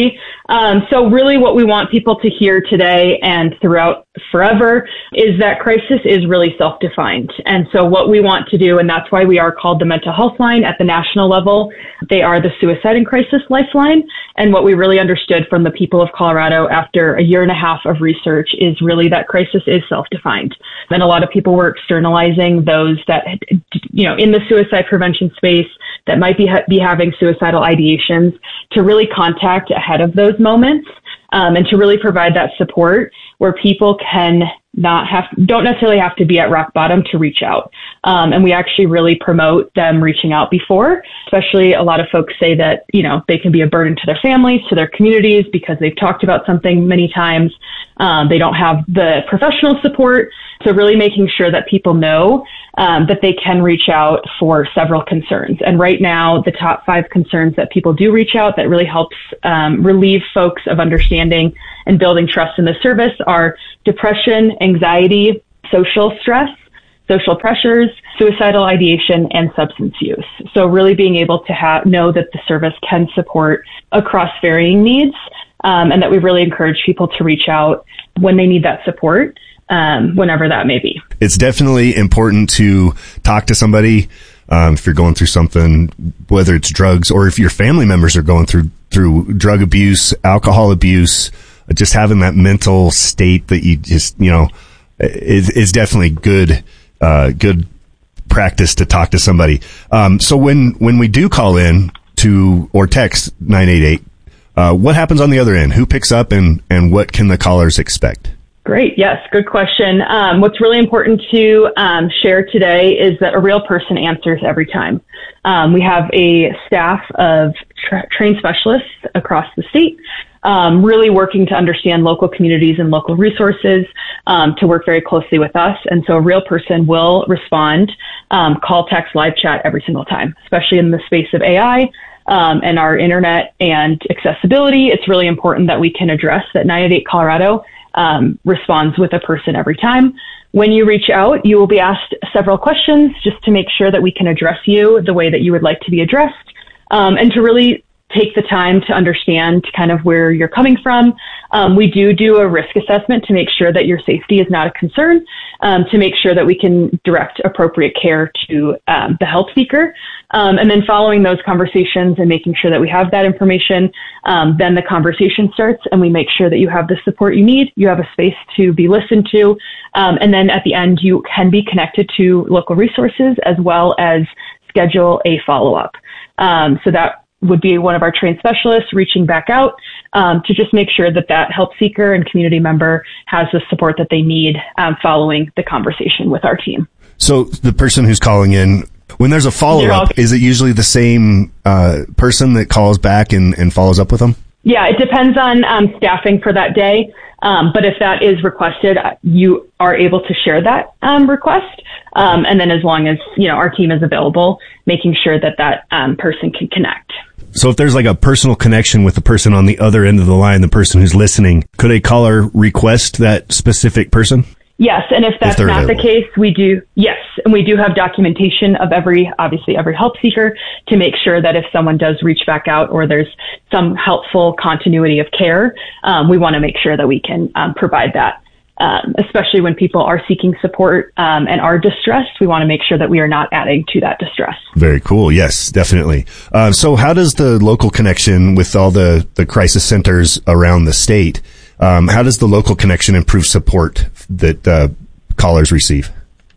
[SPEAKER 13] Um, so really what we want people to hear today and throughout forever is that crisis is really self-defined. And so what we want to do, and that's why we are called the Mental Health Line at the national level, they are the Suicide and Crisis Lifeline. And what we really understood from the people of Colorado after a year and a half of research is really that crisis is self-defined. And a lot of people were externalizing those that, you know, in the suicide prevention space that might be, ha- be having suicidal ideations to really contact ahead of those moments, um, and to really provide that support where people can not have, don't necessarily have to be at rock bottom to reach out. Um, and we actually really promote them reaching out before, especially a lot of folks say that, you know, they can be a burden to their families, to their communities because they've talked about something many times. Um, they don't have the professional support. So really making sure that people know um, that they can reach out for several concerns. And right now, the top five concerns that people do reach out that really helps um, relieve folks of understanding and building trust in the service are depression, anxiety, social stress, social pressures, suicidal ideation, and substance use. So really being able to have, know that the service can support across varying needs, um, and that we really encourage people to reach out when they need that support, um, whenever that may be.
[SPEAKER 14] It's definitely important to talk to somebody um, if you're going through something, whether it's drugs or if your family members are going through through drug abuse, alcohol abuse. Just having that mental state that you just, you know, is, is definitely good, uh, good practice to talk to somebody. Um, so when, when we do call in to or text nine eight eight, uh, what happens on the other end? Who picks up and, and what can the callers expect?
[SPEAKER 13] Great. Yes. Good question. Um, what's really important to um, share today is that a real person answers every time. Um, we have a staff of tra- trained specialists across the state, um, really working to understand local communities and local resources, um, to work very closely with us. And so a real person will respond, um, call, text, live chat every single time, especially in the space of A I. Um, and our internet and accessibility. It's really important that we can address that nine eight eight Colorado Um, responds with a person every time. When you reach out, you will be asked several questions just to make sure that we can address you the way that you would like to be addressed, um, and to really take the time to understand kind of where you're coming from. Um, we do do a risk assessment to make sure that your safety is not a concern, um, to make sure that we can direct appropriate care to um, the help seeker. Um, and then following those conversations and making sure that we have that information, um, then the conversation starts and we make sure that you have the support you need, you have a space to be listened to, um, and then at the end you can be connected to local resources as well as schedule a follow-up. Um, so that would be one of our trained specialists reaching back out um, to just make sure that that help seeker and community member has the support that they need um, following the conversation with our team.
[SPEAKER 14] So the person who's calling in, when there's a follow-up, is it usually the same uh, person that calls back and, and follows up with them?
[SPEAKER 13] Yeah, it depends on um, staffing for that day. Um, but if that is requested, you are able to share that um, request. Um, and then as long as, you know, our team is available, making sure that that um, person can connect.
[SPEAKER 14] So if there's like a personal connection with the person on the other end of the line, the person who's listening, could a caller request that specific person?
[SPEAKER 13] Yes, and if that's
[SPEAKER 14] if
[SPEAKER 13] not
[SPEAKER 14] available.
[SPEAKER 13] the case, we do, yes, and we do have documentation of every, obviously every help seeker to make sure that if someone does reach back out or there's some helpful continuity of care, um, we want to make sure that we can um, provide that, um, especially when people are seeking support um, and are distressed. We want to make sure that we are not adding to that distress.
[SPEAKER 14] Very cool. Yes, definitely. Uh, so how does the local connection with all the, the crisis centers around the state, Um, how does the local connection improve support that uh, callers receive?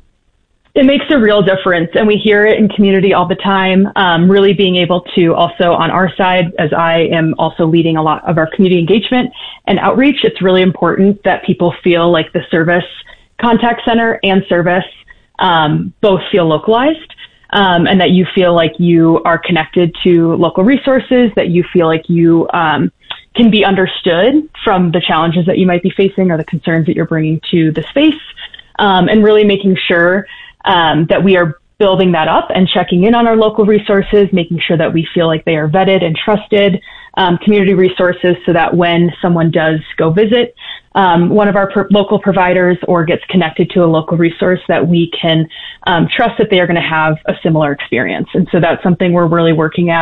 [SPEAKER 13] It makes a real difference, and we hear it in community all the time. Um, really being able to also on our side, as I am also leading a lot of our community engagement and outreach, it's really important that people feel like the service contact center and service um, both feel localized. Um, and that you feel like you are connected to local resources, that you feel like you um, can be understood from the challenges that you might be facing or the concerns that you're bringing to the space, um, and really making sure um, that we are building that up and checking in on our local resources, making sure that we feel like they are vetted and trusted um, community resources so that when someone does go visit um, one of our pro- local providers or gets connected to a local resource, that we can um, trust that they are going to have a similar experience. And so that's something we're really working at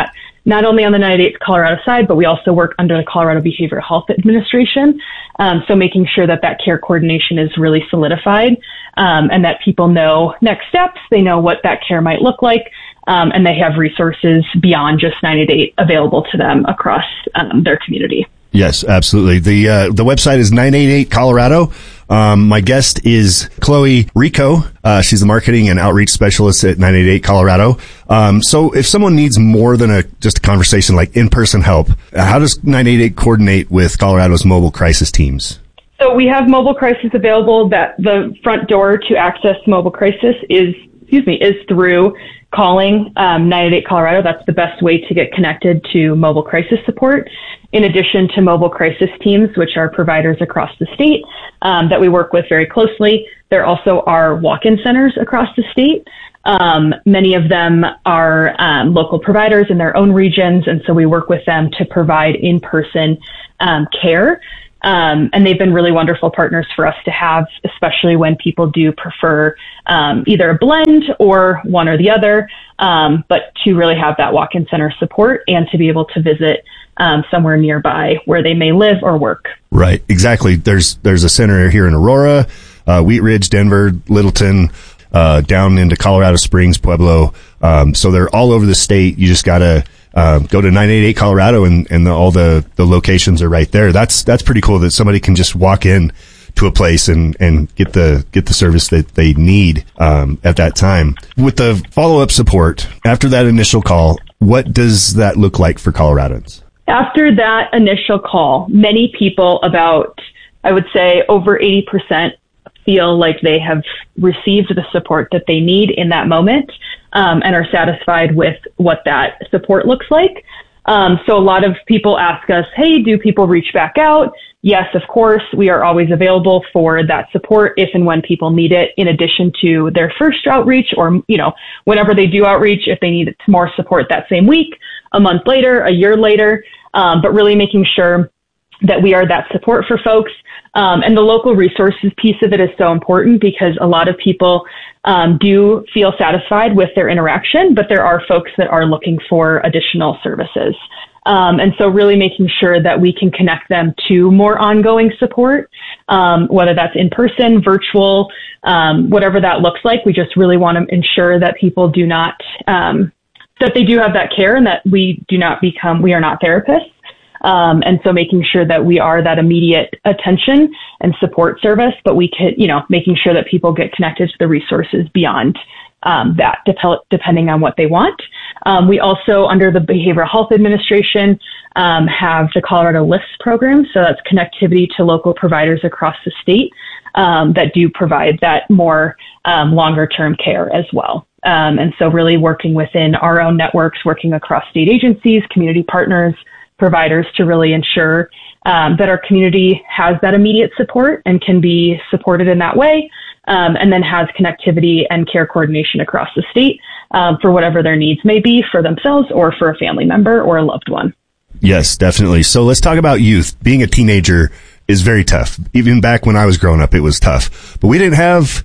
[SPEAKER 13] not only on the ninety-eight Colorado side, but we also work under the Colorado Behavioral Health Administration. Um, so making sure that that care coordination is really solidified, um, and that people know next steps, they know what that care might look like, um, and they have resources beyond just ninety-eight available to them across um, their community.
[SPEAKER 14] Yes, absolutely. The uh, the website is nine eighty-eight Colorado. Um, my guest is Chloe Rico. Uh, she's the marketing and outreach specialist at nine eighty-eight Colorado. Um, so if someone needs more than a just a conversation, like in-person help, how does nine eighty-eight coordinate with Colorado's mobile crisis teams?
[SPEAKER 13] So we have mobile crisis available. That the front door to access mobile crisis is, excuse me, is through calling um, nine eighty-eight Colorado. That's the best way to get connected to mobile crisis support. In addition to mobile crisis teams, which are providers across the state um, that we work with very closely, there also are walk-in centers across the state. Um, many of them are um, local providers in their own regions, and so we work with them to provide in-person um, care. Um, and they've been really wonderful partners for us to have, especially when people do prefer um, either a blend or one or the other, um, but to really have that walk-in center support and to be able to visit um, somewhere nearby where they may live or work.
[SPEAKER 14] Right, exactly. There's there's a center here in Aurora, uh, Wheat Ridge, Denver, Littleton, uh, down into Colorado Springs, Pueblo. Um, so they're all over the state. You just gotta Uh, go to nine eighty-eight Colorado and, and the, all the, the locations are right there. That's, that's pretty cool that somebody can just walk in to a place and, and get the, get the service that they need, um, at that time. With the follow-up support after that initial call, what does that look like for Coloradans?
[SPEAKER 13] After that initial call, many people, about, I would say over eighty percent, feel like they have received the support that they need in that moment, um, and are satisfied with what that support looks like. Um, so a lot of people ask us, hey, do people reach back out? Yes, of course. We are always available for that support if and when people need it, in addition to their first outreach, or, you know, whenever they do outreach, if they need more support that same week, a month later, a year later, um, but really making sure that we are that support for folks. Um, and the local resources piece of it is so important because a lot of people um, do feel satisfied with their interaction, but there are folks that are looking for additional services. Um, and so really making sure that we can connect them to more ongoing support, um, whether that's in person, virtual, um, whatever that looks like. We just really want to ensure that people do not, um, that they do have that care and that we do not become, we are not therapists. Um, and so making sure that we are that immediate attention and support service, but we could, you know, making sure that people get connected to the resources beyond um, that, dep- depending on what they want. Um, we also, under the Behavioral Health Administration, um, have the Colorado LIFTS program. So that's connectivity to local providers across the state um, that do provide that more um, longer-term care as well. Um, and so really working within our own networks, working across state agencies, community partners, providers to really ensure um, that our community has that immediate support and can be supported in that way, um, and then has connectivity and care coordination across the state um, for whatever their needs may be for themselves or for a family member or a loved one.
[SPEAKER 14] Yes, definitely. So let's talk about youth. Being a teenager is very tough. Even back when I was growing up, it was tough. But we didn't have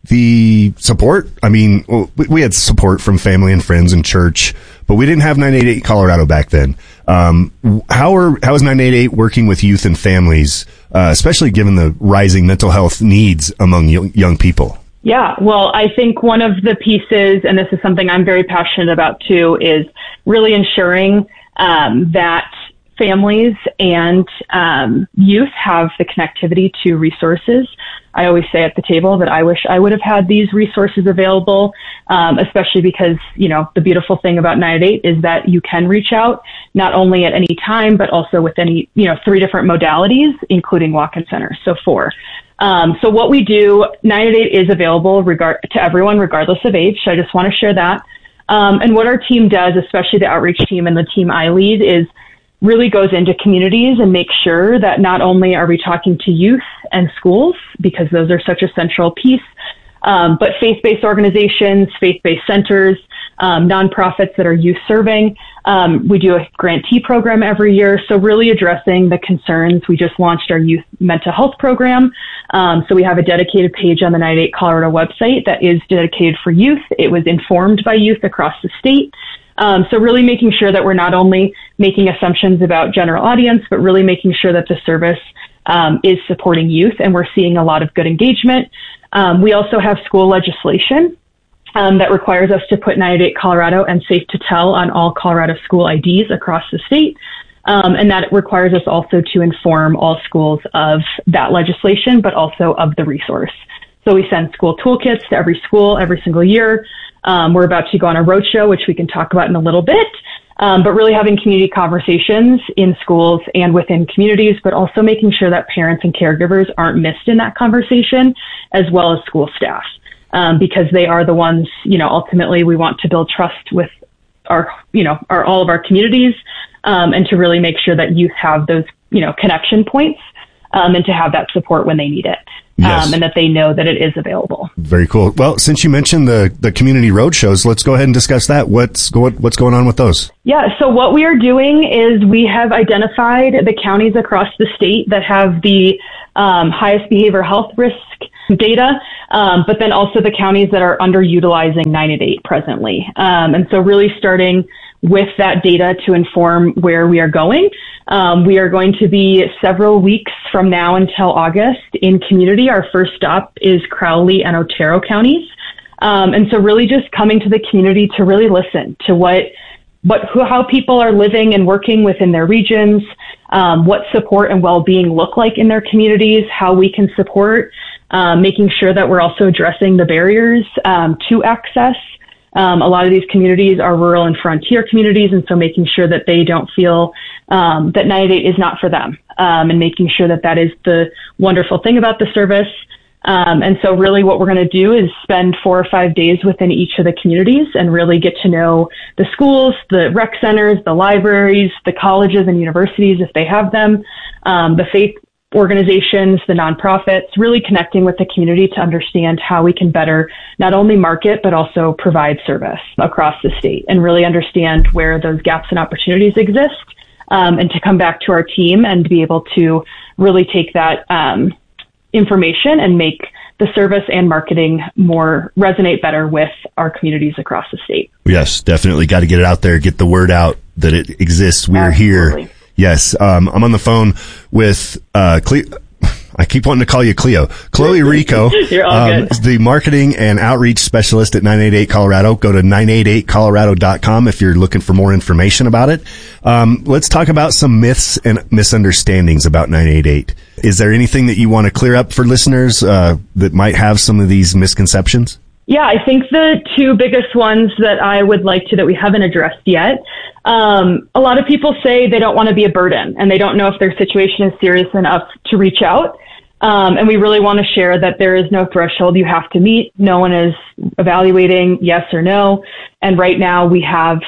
[SPEAKER 14] the support. I mean, we had support from family and friends and church, but we didn't have nine eighty-eight Colorado back then. Um, how are, how is nine eighty-eight working with youth and families, uh, especially given the rising mental health needs among young, young people?
[SPEAKER 13] Yeah, well, I think one of the pieces, and this is something I'm very passionate about too, is really ensuring um, that families and um, youth have the connectivity to resources. I always say at the table that I wish I would have had these resources available, um, especially because, you know, the beautiful thing about nine eighty-eight is that you can reach out not only at any time, but also with any, you know, three different modalities, including walk-in centers. So four. Um, so what we do, nine eighty-eight is available regard to everyone, regardless of age. So I just want to share that. Um, and what our team does, especially the outreach team and the team I lead, is really goes into communities and make sure that not only are we talking to youth and schools, because those are such a central piece, um, but faith-based organizations, faith-based centers, um, nonprofits that are youth serving. Um, we do a grantee program every year. So really addressing the concerns. We just launched our youth mental health program. Um, so we have a dedicated page on the nine eighty-eight Colorado website that is dedicated for youth. It was informed by youth across the state. Um, so really making sure that we're not only making assumptions about general audience, but really making sure that the service um, is supporting youth, and we're seeing a lot of good engagement. Um, we also have school legislation um, that requires us to put ninety-eight Colorado and Safe to Tell on all Colorado school I Ds across the state. Um, and that requires us also to inform all schools of that legislation, but also of the resource. So we send school toolkits to every school every single year. Um, we're about to go on a roadshow, which we can talk about in a little bit, um, but really having community conversations in schools and within communities, but also making sure that parents and caregivers aren't missed in that conversation, as well as school staff, um, because they are the ones, you know, ultimately we want to build trust with our, you know, our, all of our communities, um, and to really make sure that youth have those, you know, connection points, um, and to have that support when they need it.
[SPEAKER 14] Yes.
[SPEAKER 13] Um, and that they know that it is available.
[SPEAKER 14] Very cool. Well, since you mentioned the, the community road shows, let's go ahead and discuss that. What's go, what's going on with those?
[SPEAKER 13] Yeah. So what we are doing is we have identified the counties across the state that have the um, highest behavioral health risk data, um, but then also the counties that are underutilizing nine eight eight presently. Um, and so really starting with that data to inform where we are going. Um, we are going to be several weeks from now until August in community. Our first stop is Crowley and Otero counties. Um, and so really just coming to the community to really listen to what, what, who, how people are living and working within their regions, um, what support and well-being look like in their communities, how we can support, um, making sure that we're also addressing the barriers, um, to access. Um, a lot of these communities are rural and frontier communities, and so making sure that they don't feel um, that nine eight eight is not for them, um, and making sure that that is the wonderful thing about the service. Um, and so really what we're going to do is spend four or five days within each of the communities and really get to know the schools, the rec centers, the libraries, the colleges and universities, if they have them, um, the faith organizations, the nonprofits, really connecting with the community to understand how we can better not only market, but also provide service across the state and really understand where those gaps and opportunities exist, um, and to come back to our team and be able to really take that um, information and make the service and marketing more resonate better with our communities across the state.
[SPEAKER 14] Yes, definitely got to get it out there, get the word out that it exists. We're
[SPEAKER 13] Absolutely.
[SPEAKER 14] Here. Yes, um, I'm on the phone with uh, Cleo. I keep wanting to call you Cleo. Chloe Rico,
[SPEAKER 13] You're all
[SPEAKER 14] um,
[SPEAKER 13] good.
[SPEAKER 14] is the marketing and outreach specialist at nine eight eight Colorado. Go to nine eight eight colorado dot com if you're looking for more information about it. Um, let's talk about some myths and misunderstandings about nine eight eight. Is there anything that you want to clear up for listeners uh, that might have some of these misconceptions?
[SPEAKER 13] Yeah, I think the two biggest ones that I would like to, that we haven't addressed yet. Um, a lot of people say they don't want to be a burden and they don't know if their situation is serious enough to reach out. Um, and we really want to share that there is no threshold you have to meet. No one is evaluating yes or no. And right now we have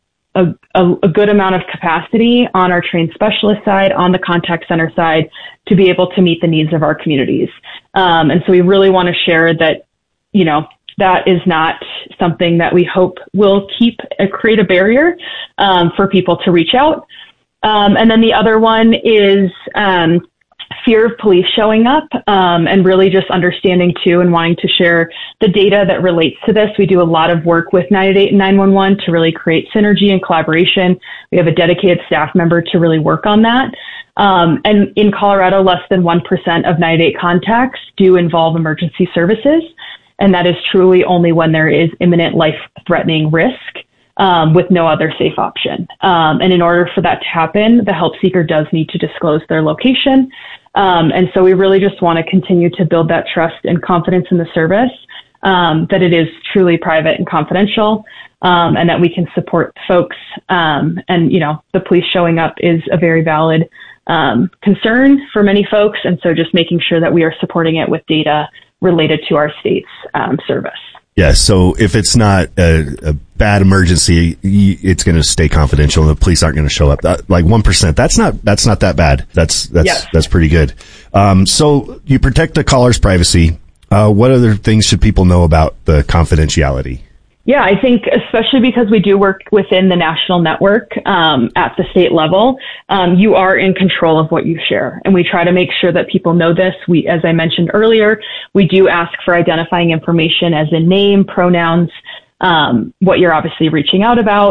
[SPEAKER 13] a, a, a good amount of capacity on our trained specialist side, on the contact center side, to be able to meet the needs of our communities. Um, and so we really want to share that, you know, that is not something that we hope will keep uh, create a barrier um, for people to reach out. Um, and then the other one is um, fear of police showing up, um, and really just understanding too and wanting to share the data that relates to this. We do a lot of work with nine eight eight and nine one one to really create synergy and collaboration. We have a dedicated staff member to really work on that. Um, and in Colorado, less than one percent of nine eight eight contacts do involve emergency services. And that is truly only when there is imminent life-threatening risk, um, with no other safe option. Um, and in order for that to happen, the help seeker does need to disclose their location. Um, and so we really just want to continue to build that trust and confidence in the service, um, that it is truly private and confidential, um, and that we can support folks. Um, and, you know, the police showing up is a very valid um, concern for many folks. And so just making sure that we are supporting it with data related to our state's um, service.
[SPEAKER 14] Yeah, so if it's not a, a bad emergency, it's going to stay confidential, and the police aren't going to show up. That, like one percent, that's not that's not that bad. That's that's
[SPEAKER 13] yes.
[SPEAKER 14] that's pretty good. Um, so you protect the caller's privacy. Uh, what other things should people know about the confidentiality?
[SPEAKER 13] Yeah, I think especially because we do work within the national network um, at the state level, um, you are in control of what you share. And we try to make sure that people know this. We, as I mentioned earlier, we do ask for identifying information as in name, pronouns, um, what you're obviously reaching out about.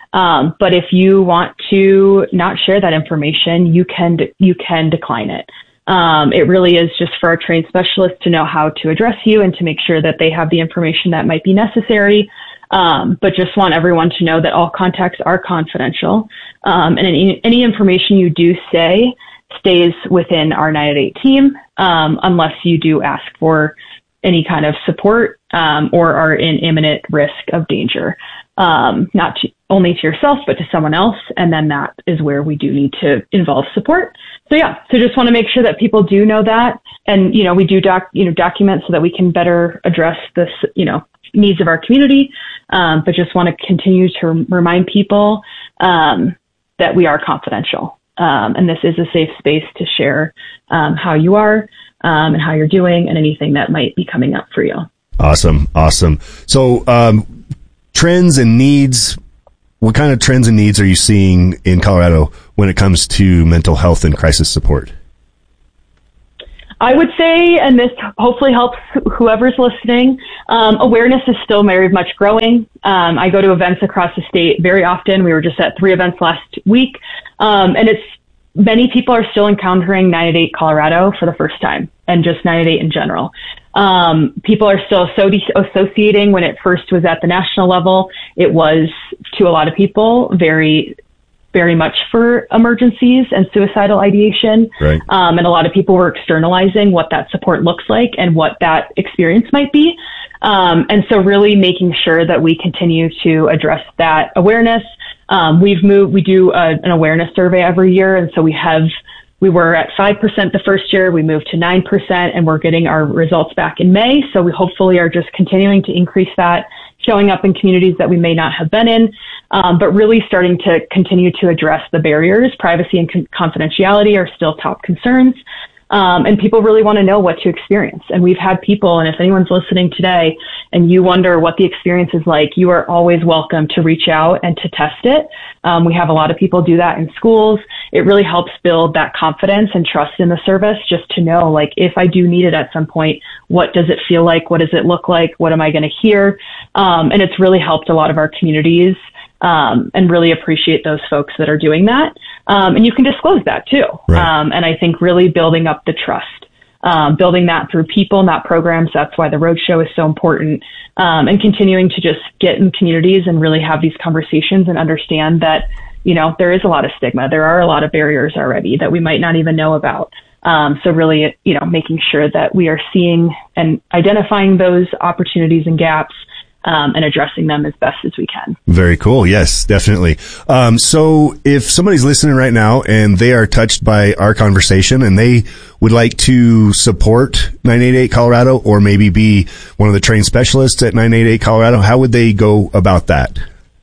[SPEAKER 13] Um, but if you want to not share that information, you can, de- you can decline it. Um, it really is just for our trained specialists to know how to address you and to make sure that they have the information that might be necessary. Um, but just want everyone to know that all contacts are confidential. Um, and any, any information you do say stays within our nine eight eight team, um, unless you do ask for any kind of support, um, or are in imminent risk of danger, um, not to, only to yourself, but to someone else. And then that is where we do need to involve support. So yeah, so just want to make sure that people do know that. And, you know, we do doc, you know, document so that we can better address this, you know, needs of our community. Um, but just want to continue to remind people, um, that we are confidential. Um, and this is a safe space to share, um, how you are, um, and how you're doing and anything that might be coming up for you.
[SPEAKER 14] Awesome. Awesome. So, um, trends and needs, what kind of trends and needs are you seeing in Colorado when it comes to mental health and crisis support?
[SPEAKER 13] I would say, and this hopefully helps whoever's listening, um, awareness is still very much growing. Um, I go to events across the state very often. We were just at three events last week. Um, and it's, many people are still encountering nine eight eight Colorado for the first time, and just nine eight eight in general. Um, people are still so de- associating when it first was at the national level. It was, to a lot of people, very, very much for emergencies and suicidal ideation.
[SPEAKER 14] Right.
[SPEAKER 13] Um, and a lot of people were externalizing what that support looks like and what that experience might be. Um, and so really making sure that we continue to address that awareness. Um, we've moved, we do a, an awareness survey every year. And so we have, we were at five percent the first year, we moved to nine percent, and we're getting our results back in May. So we hopefully are just continuing to increase that, showing up in communities that we may not have been in, um, but really starting to continue to address the barriers. Privacy and con- confidentiality are still top concerns. Um, and people really want to know what to experience. And we've had people, and if anyone's listening today and you wonder what the experience is like, you are always welcome to reach out and to test it. Um, we have a lot of people do that in schools. It really helps build that confidence and trust in the service, just to know, like, if I do need it at some point, what does it feel like? What does it look like? What am I going to hear? Um, and it's really helped a lot of our communities, um, and really appreciate those folks that are doing that. Um, and you can disclose that too.
[SPEAKER 14] Right.
[SPEAKER 13] Um, and I think really building up the trust, um, building that through people, not programs. That's why the roadshow is so important. Um, and continuing to just get in communities and really have these conversations and understand that, you know, there is a lot of stigma. There are a lot of barriers already that we might not even know about. Um, so really, you know, making sure that we are seeing and identifying those opportunities and gaps, Um, and addressing them as best as we can.
[SPEAKER 14] Very cool. Yes, definitely. Um, so if somebody's listening right now and they are touched by our conversation and they would like to support nine eight eight Colorado, or maybe be one of the trained specialists at nine eight eight Colorado, how would they go about that?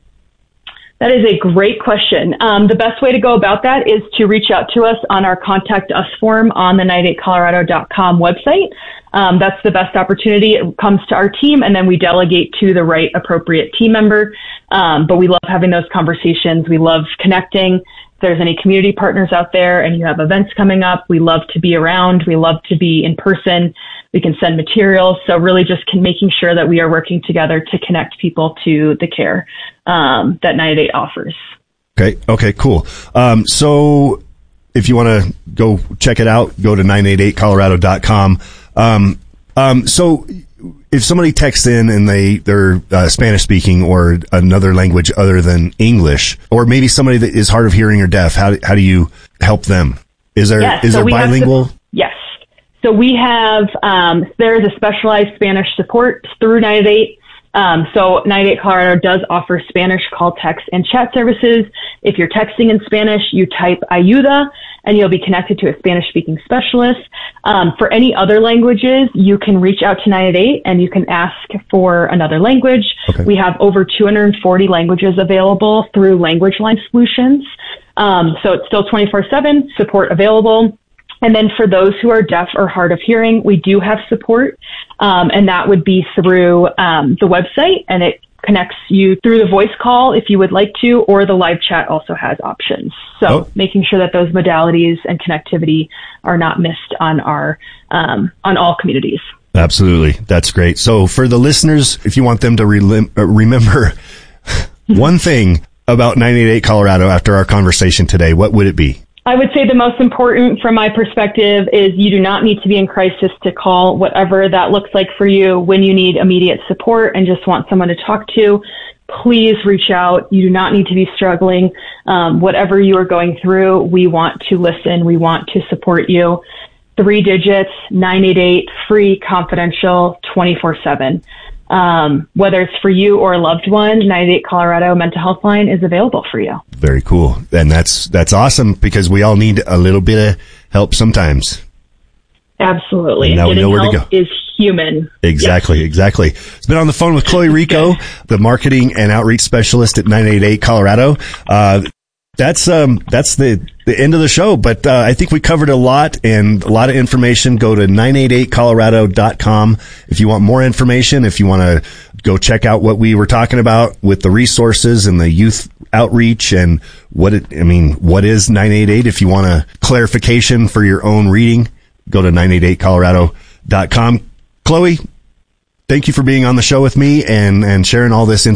[SPEAKER 13] That is a great question. Um, the best way to go about that is to reach out to us on our Contact Us form on the nine eight eight colorado dot com website. Um, that's the best opportunity. It comes to our team, and then we delegate to the right appropriate team member. Um, but we love having those conversations. We love connecting. If there's any community partners out there and you have events coming up, we love to be around. We love to be in person. We can send materials. So really just can, making sure that we are working together to connect people to the care um, that nine eight eight offers.
[SPEAKER 14] Okay. Okay, cool. Um, so if you want to go check it out, go to nine eight eight colorado dot com. Um, um, so if somebody texts in and they, they're uh, Spanish speaking or another language other than English, or maybe somebody that is hard of hearing or deaf, how, how do you help them? Is there,
[SPEAKER 13] yes,
[SPEAKER 14] is
[SPEAKER 13] so
[SPEAKER 14] there bilingual?
[SPEAKER 13] To, yes. So we have, um, there is a specialized Spanish support through nine eight eight. Um, so nine eight eight Colorado does offer Spanish call, text, and chat services. If you're texting in Spanish, you type ayuda, and you'll be connected to a Spanish-speaking specialist. Um, for any other languages, you can reach out to nine eight eight and you can ask for another language. Okay. We have over two hundred forty languages available through Language Line Solutions. Um, so it's still twenty-four seven support available. And then for those who are deaf or hard of hearing, we do have support, um, and that would be through um, the website, and it connects you through the voice call if you would like to, or the live chat also has options. So oh. making sure that those modalities and connectivity are not missed on our um, on all communities.
[SPEAKER 14] Absolutely. That's great. So for the listeners, if you want them to re- remember one thing about nine eight eight Colorado after our conversation today, what would it be?
[SPEAKER 13] I would say the most important from my perspective is you do not need to be in crisis to call, whatever that looks like for you. When you need immediate support and just want someone to talk to, please reach out. You do not need to be struggling. Um, whatever you are going through, we want to listen. We want to support you. Three digits, nine eight eight, free, confidential, twenty-four seven. Um, whether it's for you or a loved one, nine eight eight Colorado Mental Health Line is available for you.
[SPEAKER 14] Very cool. And that's, that's awesome because we all need a little bit of help sometimes.
[SPEAKER 13] Absolutely.
[SPEAKER 14] And now we know where to
[SPEAKER 13] help
[SPEAKER 14] go.
[SPEAKER 13] Is human.
[SPEAKER 14] Exactly,
[SPEAKER 13] Yep.
[SPEAKER 14] exactly. It's been on the phone with Chloe Rico, the marketing and outreach specialist at nine eight eight Colorado. Uh, that's, um, that's the, the end of the show, but, uh, I think we covered a lot and a lot of information. Go to nine eight eight colorado dot com if you want more information, if you want to go check out what we were talking about with the resources and the youth outreach and what it, I mean, what is nine eight eight? If you want a clarification for your own reading, go to nine eight eight colorado dot com. Chloe, thank you for being on the show with me and, and sharing all this information.